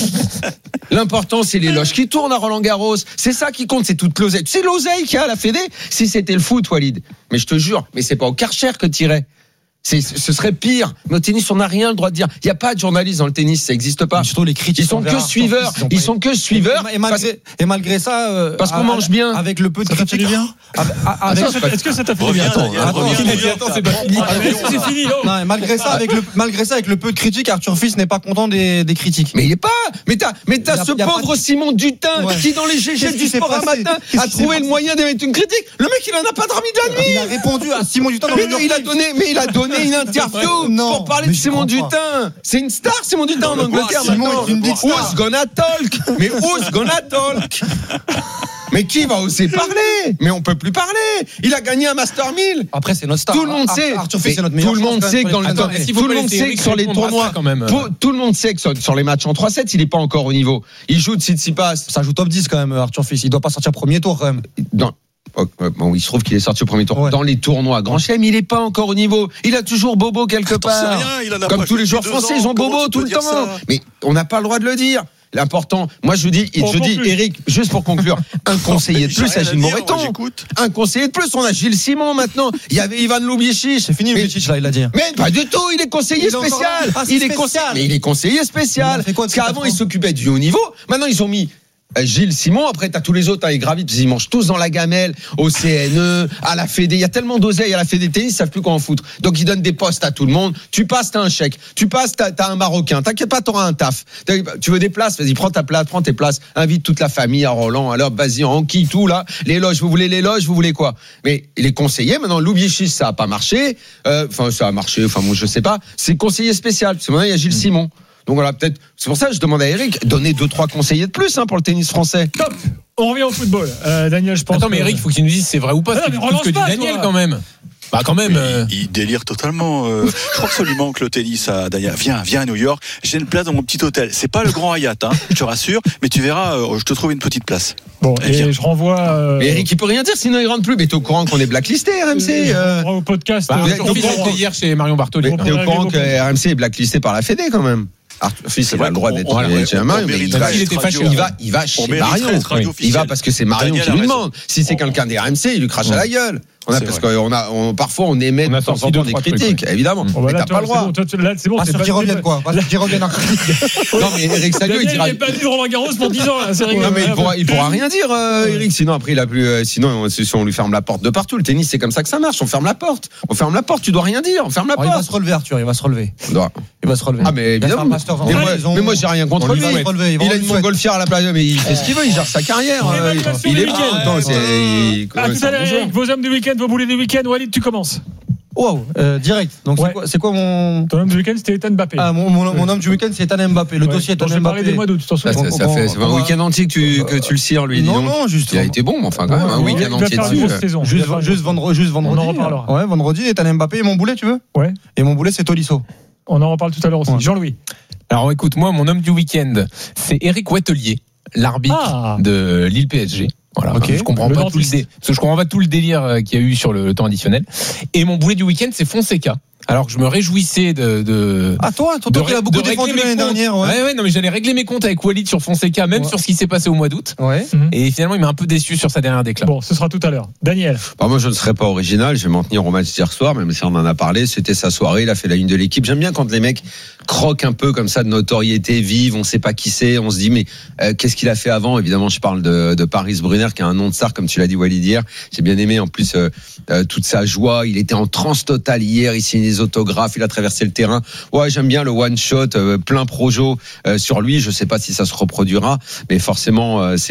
L'important, c'est l'éloge qui tourne à Roland Garros. C'est ça qui compte, c'est toute l'oseille. Tu sais l'oseille qu'il y a à la Fédé? Si c'était le foot, Walid. Mais je te jure, mais c'est pas au Karcher que t'irais. C'est, ce serait pire. Mais au tennis, on n'a rien le droit de dire. Il n'y a pas de journalistes dans le tennis, ça n'existe pas. Les critiques, ils sont que suiveurs. Ils, ils sont que suiveurs. Et, et, malgré, parce, et malgré ça, euh, parce qu'on à, mange bien. Avec le peu de critiques. Est-ce que ça t'a fait bien? Attends, c'est pas fini. C'est fini. Malgré ça, avec le malgré ça, avec le peu de critiques, Arthur Fils n'est pas content des, des critiques. Mais il est pas. Mais t'as, mais t'as ce pauvre Simon Dutin ouais. qui dans les G G du sport un matin a trouvé le moyen d'émettre une critique. Le mec, il en a pas dormi de la nuit. Il a répondu à Simon Dutin. Il a donné, mais il a donné une interview. Non, pour parler de Simon Dutin. C'est une star, Simon Dutin en Angleterre. Simon est une big star. Who's gonna talk? Mais who's gonna talk? Mais qui va oser parler? Mais on peut plus parler. Il a gagné un Master mille. Après, c'est notre star. Tout le monde sait. Arthur Fils, c'est notre meilleur. Tout le monde sait que dans le temps, tout le monde sait que sur les tournois, tout le monde sait que sur les matchs en trois sept, il est pas encore au niveau. Il joue de Tsitsipas. Ça joue top dix quand même, Arthur Fils. Il doit pas sortir premier tour quand même. Dans Bon, il se trouve qu'il est sorti au premier tour ouais. dans les tournois Grand Chelem, il est pas encore au niveau. Il a toujours bobo quelque Attends, part. Rien, il en a Comme pas tous les joueurs français, ans. ils ont bobo tout le temps. Ça Mais on n'a pas le droit de le dire. L'important, moi je vous dis, je vous dis, Eric, juste pour conclure, un conseiller de plus à Gilles Moreton. Un conseiller de plus, on a Gilles Simon maintenant. Il y avait Ivan Lubicic. C'est fini Lubicic là, il l'a dit. Mais pas du tout, il est conseiller il spécial. Ah, il est conseiller, mais il est conseiller spécial. Parce qu'avant il s'occupait du haut niveau. Maintenant ils ont mis Gilles Simon, après t'as tous les autres, hein, ils gravitent, ils mangent tous dans la gamelle, au C N E, à la Fédé. Il y a tellement d'oseille à la Fédé tennis, ils savent plus quoi en foutre. Donc ils donnent des postes à tout le monde. Tu passes, t'as un chèque. Tu passes, t'as, t'as un Marocain. T'inquiète pas, t'auras un taf. Tu veux des places, vas-y, prends ta place, prends tes places. Invite toute la famille à Roland. Alors vas-y, en qui tout là. Les loges, vous voulez les loges, vous voulez quoi? Mais les conseillers, maintenant, Lubicic, ça a pas marché. Enfin, euh, ça a marché. Enfin, moi, je sais pas. C'est conseiller spécial. Parce que maintenant, il y a Gilles Simon. Donc voilà, peut-être. C'est pour ça que je demande à Eric, donner deux trois conseillers de plus hein, pour le tennis français. Top. On revient au football. Euh, Daniel, je pense. Attends, mais Eric, il faut qu'il nous dise si c'est vrai ou pas. Ah, c'est tout ce que dit Daniel toi. Quand même. Bah quand même. Il, euh... il délire totalement. Euh, je crois que ça lui manque le tennis à Daniel. Viens, viens à New York. J'ai une place dans mon petit hôtel. C'est pas le grand Hyatt, hein, je te rassure, mais tu verras, euh, je te trouve une petite place. Bon, et, et je renvoie. Euh... Mais Eric, il peut rien dire, sinon il rentre plus. Mais t'es au courant qu'on est blacklisté, R M C euh... Au podcast. Bah, euh, Arthur Fils était hier chez Marion Bartoli. T'es au courant que R M C est blacklisté par la Fédé quand même. Arthur Fils, il a le droit d'être chez Marion, mais il va, il va, il va chez Marion. Il va parce que c'est Marion qui lui demande. Si c'est quelqu'un des R M C, il lui crache à la gueule. On a, parce qu'on a, on, parfois on émet de temps en temps des critiques, trucs, évidemment. Bon, bah, mais t'as pas le droit. C'est bon, là, c'est bon. C'est qu'ils reviennent quoi Qu'ils reviennent en Non, mais Eric Salio, il dira. Il n'est pas venu Roland Garros pour dix ans, là, c'est rigolo. Non, mais il pourra, il pourra rien dire, euh, Eric. Sinon, après, il a plus, euh, sinon, on lui ferme la porte de partout. Le tennis, c'est comme ça que ça marche. On ferme la porte. On ferme la porte. Tu dois rien dire. On ferme la porte. Il va se relever, Arthur. Il va se relever. Il va se relever. Ah, mais évidemment. Mais moi, j'ai rien contre lui. Il a une montgolfière à la plage, mais il fait ce qu'il veut. Il gère sa carrière. Il est pas. À tout à l'heure, vos hommes du week-end, vos boulets du week-end. Walid, tu commences. Wow, euh, direct. Donc ouais. c'est, quoi, c'est quoi mon. Ton homme du week-end, c'était Ethan Mbappé. Ah, mon, mon, mon homme du week-end, c'est Ethan Mbappé. Le ouais. dossier Ethan Mbappé. Je Mbappé. des mois d'août, tu t'en souviens. Ça, ça fait, ça fait un week-end entier que tu, que tu le cires, lui. Non, non, juste. Il a été bon, mais enfin, quand même, un week-end entier dessus. Juste, juste, vendredi, juste vendredi. On en reparlera. Ouais, vendredi, Ethan Mbappé et mon boulet, tu veux? Ouais. Et mon boulet, c'est Tolisso. On en reparle tout à l'heure aussi. Ouais. Jean-Louis. Alors, écoute, moi, mon homme du week-end, c'est Eric Wattelier, l'arbitre ah. de Lille P S G. Voilà, okay. je comprends pas tout le dé... parce que je comprends pas tout le délire qu'il y a eu sur le temps additionnel. Et mon boulet du week-end, c'est Fonseca. Alors que je me réjouissais de. de ah, toi, toi, toi de, qui a beaucoup de défendu l'année dernière, ouais. Ouais, ouais, non, mais j'allais régler mes comptes avec Walid sur Fonseca, même ouais. sur ce qui s'est passé au mois d'août. Ouais. Et finalement, il m'a un peu déçu sur sa dernière déclat. Bon, ce sera tout à l'heure. Daniel. Bah, moi, je ne serai pas original. Je vais m'en tenir au match d'hier soir, même si on en a parlé. C'était sa soirée. Il a fait la une de l'équipe. J'aime bien quand les mecs croquent un peu comme ça de notoriété, vivent. On sait pas qui c'est. On se dit, mais euh, qu'est-ce qu'il a fait avant? Évidemment, je parle de, de Paris Brunner, qui a un nom de star, comme tu l'as dit, Walid, hier. J'ai bien aimé, en plus, euh, euh, toute sa joie. Il était en transe totale hier. Il signait des autographes. Il a traverser le terrain. Ouais, j'aime bien le one shot, euh, plein projo euh, sur lui. Je sais pas si ça se reproduira, mais forcément, euh, c'est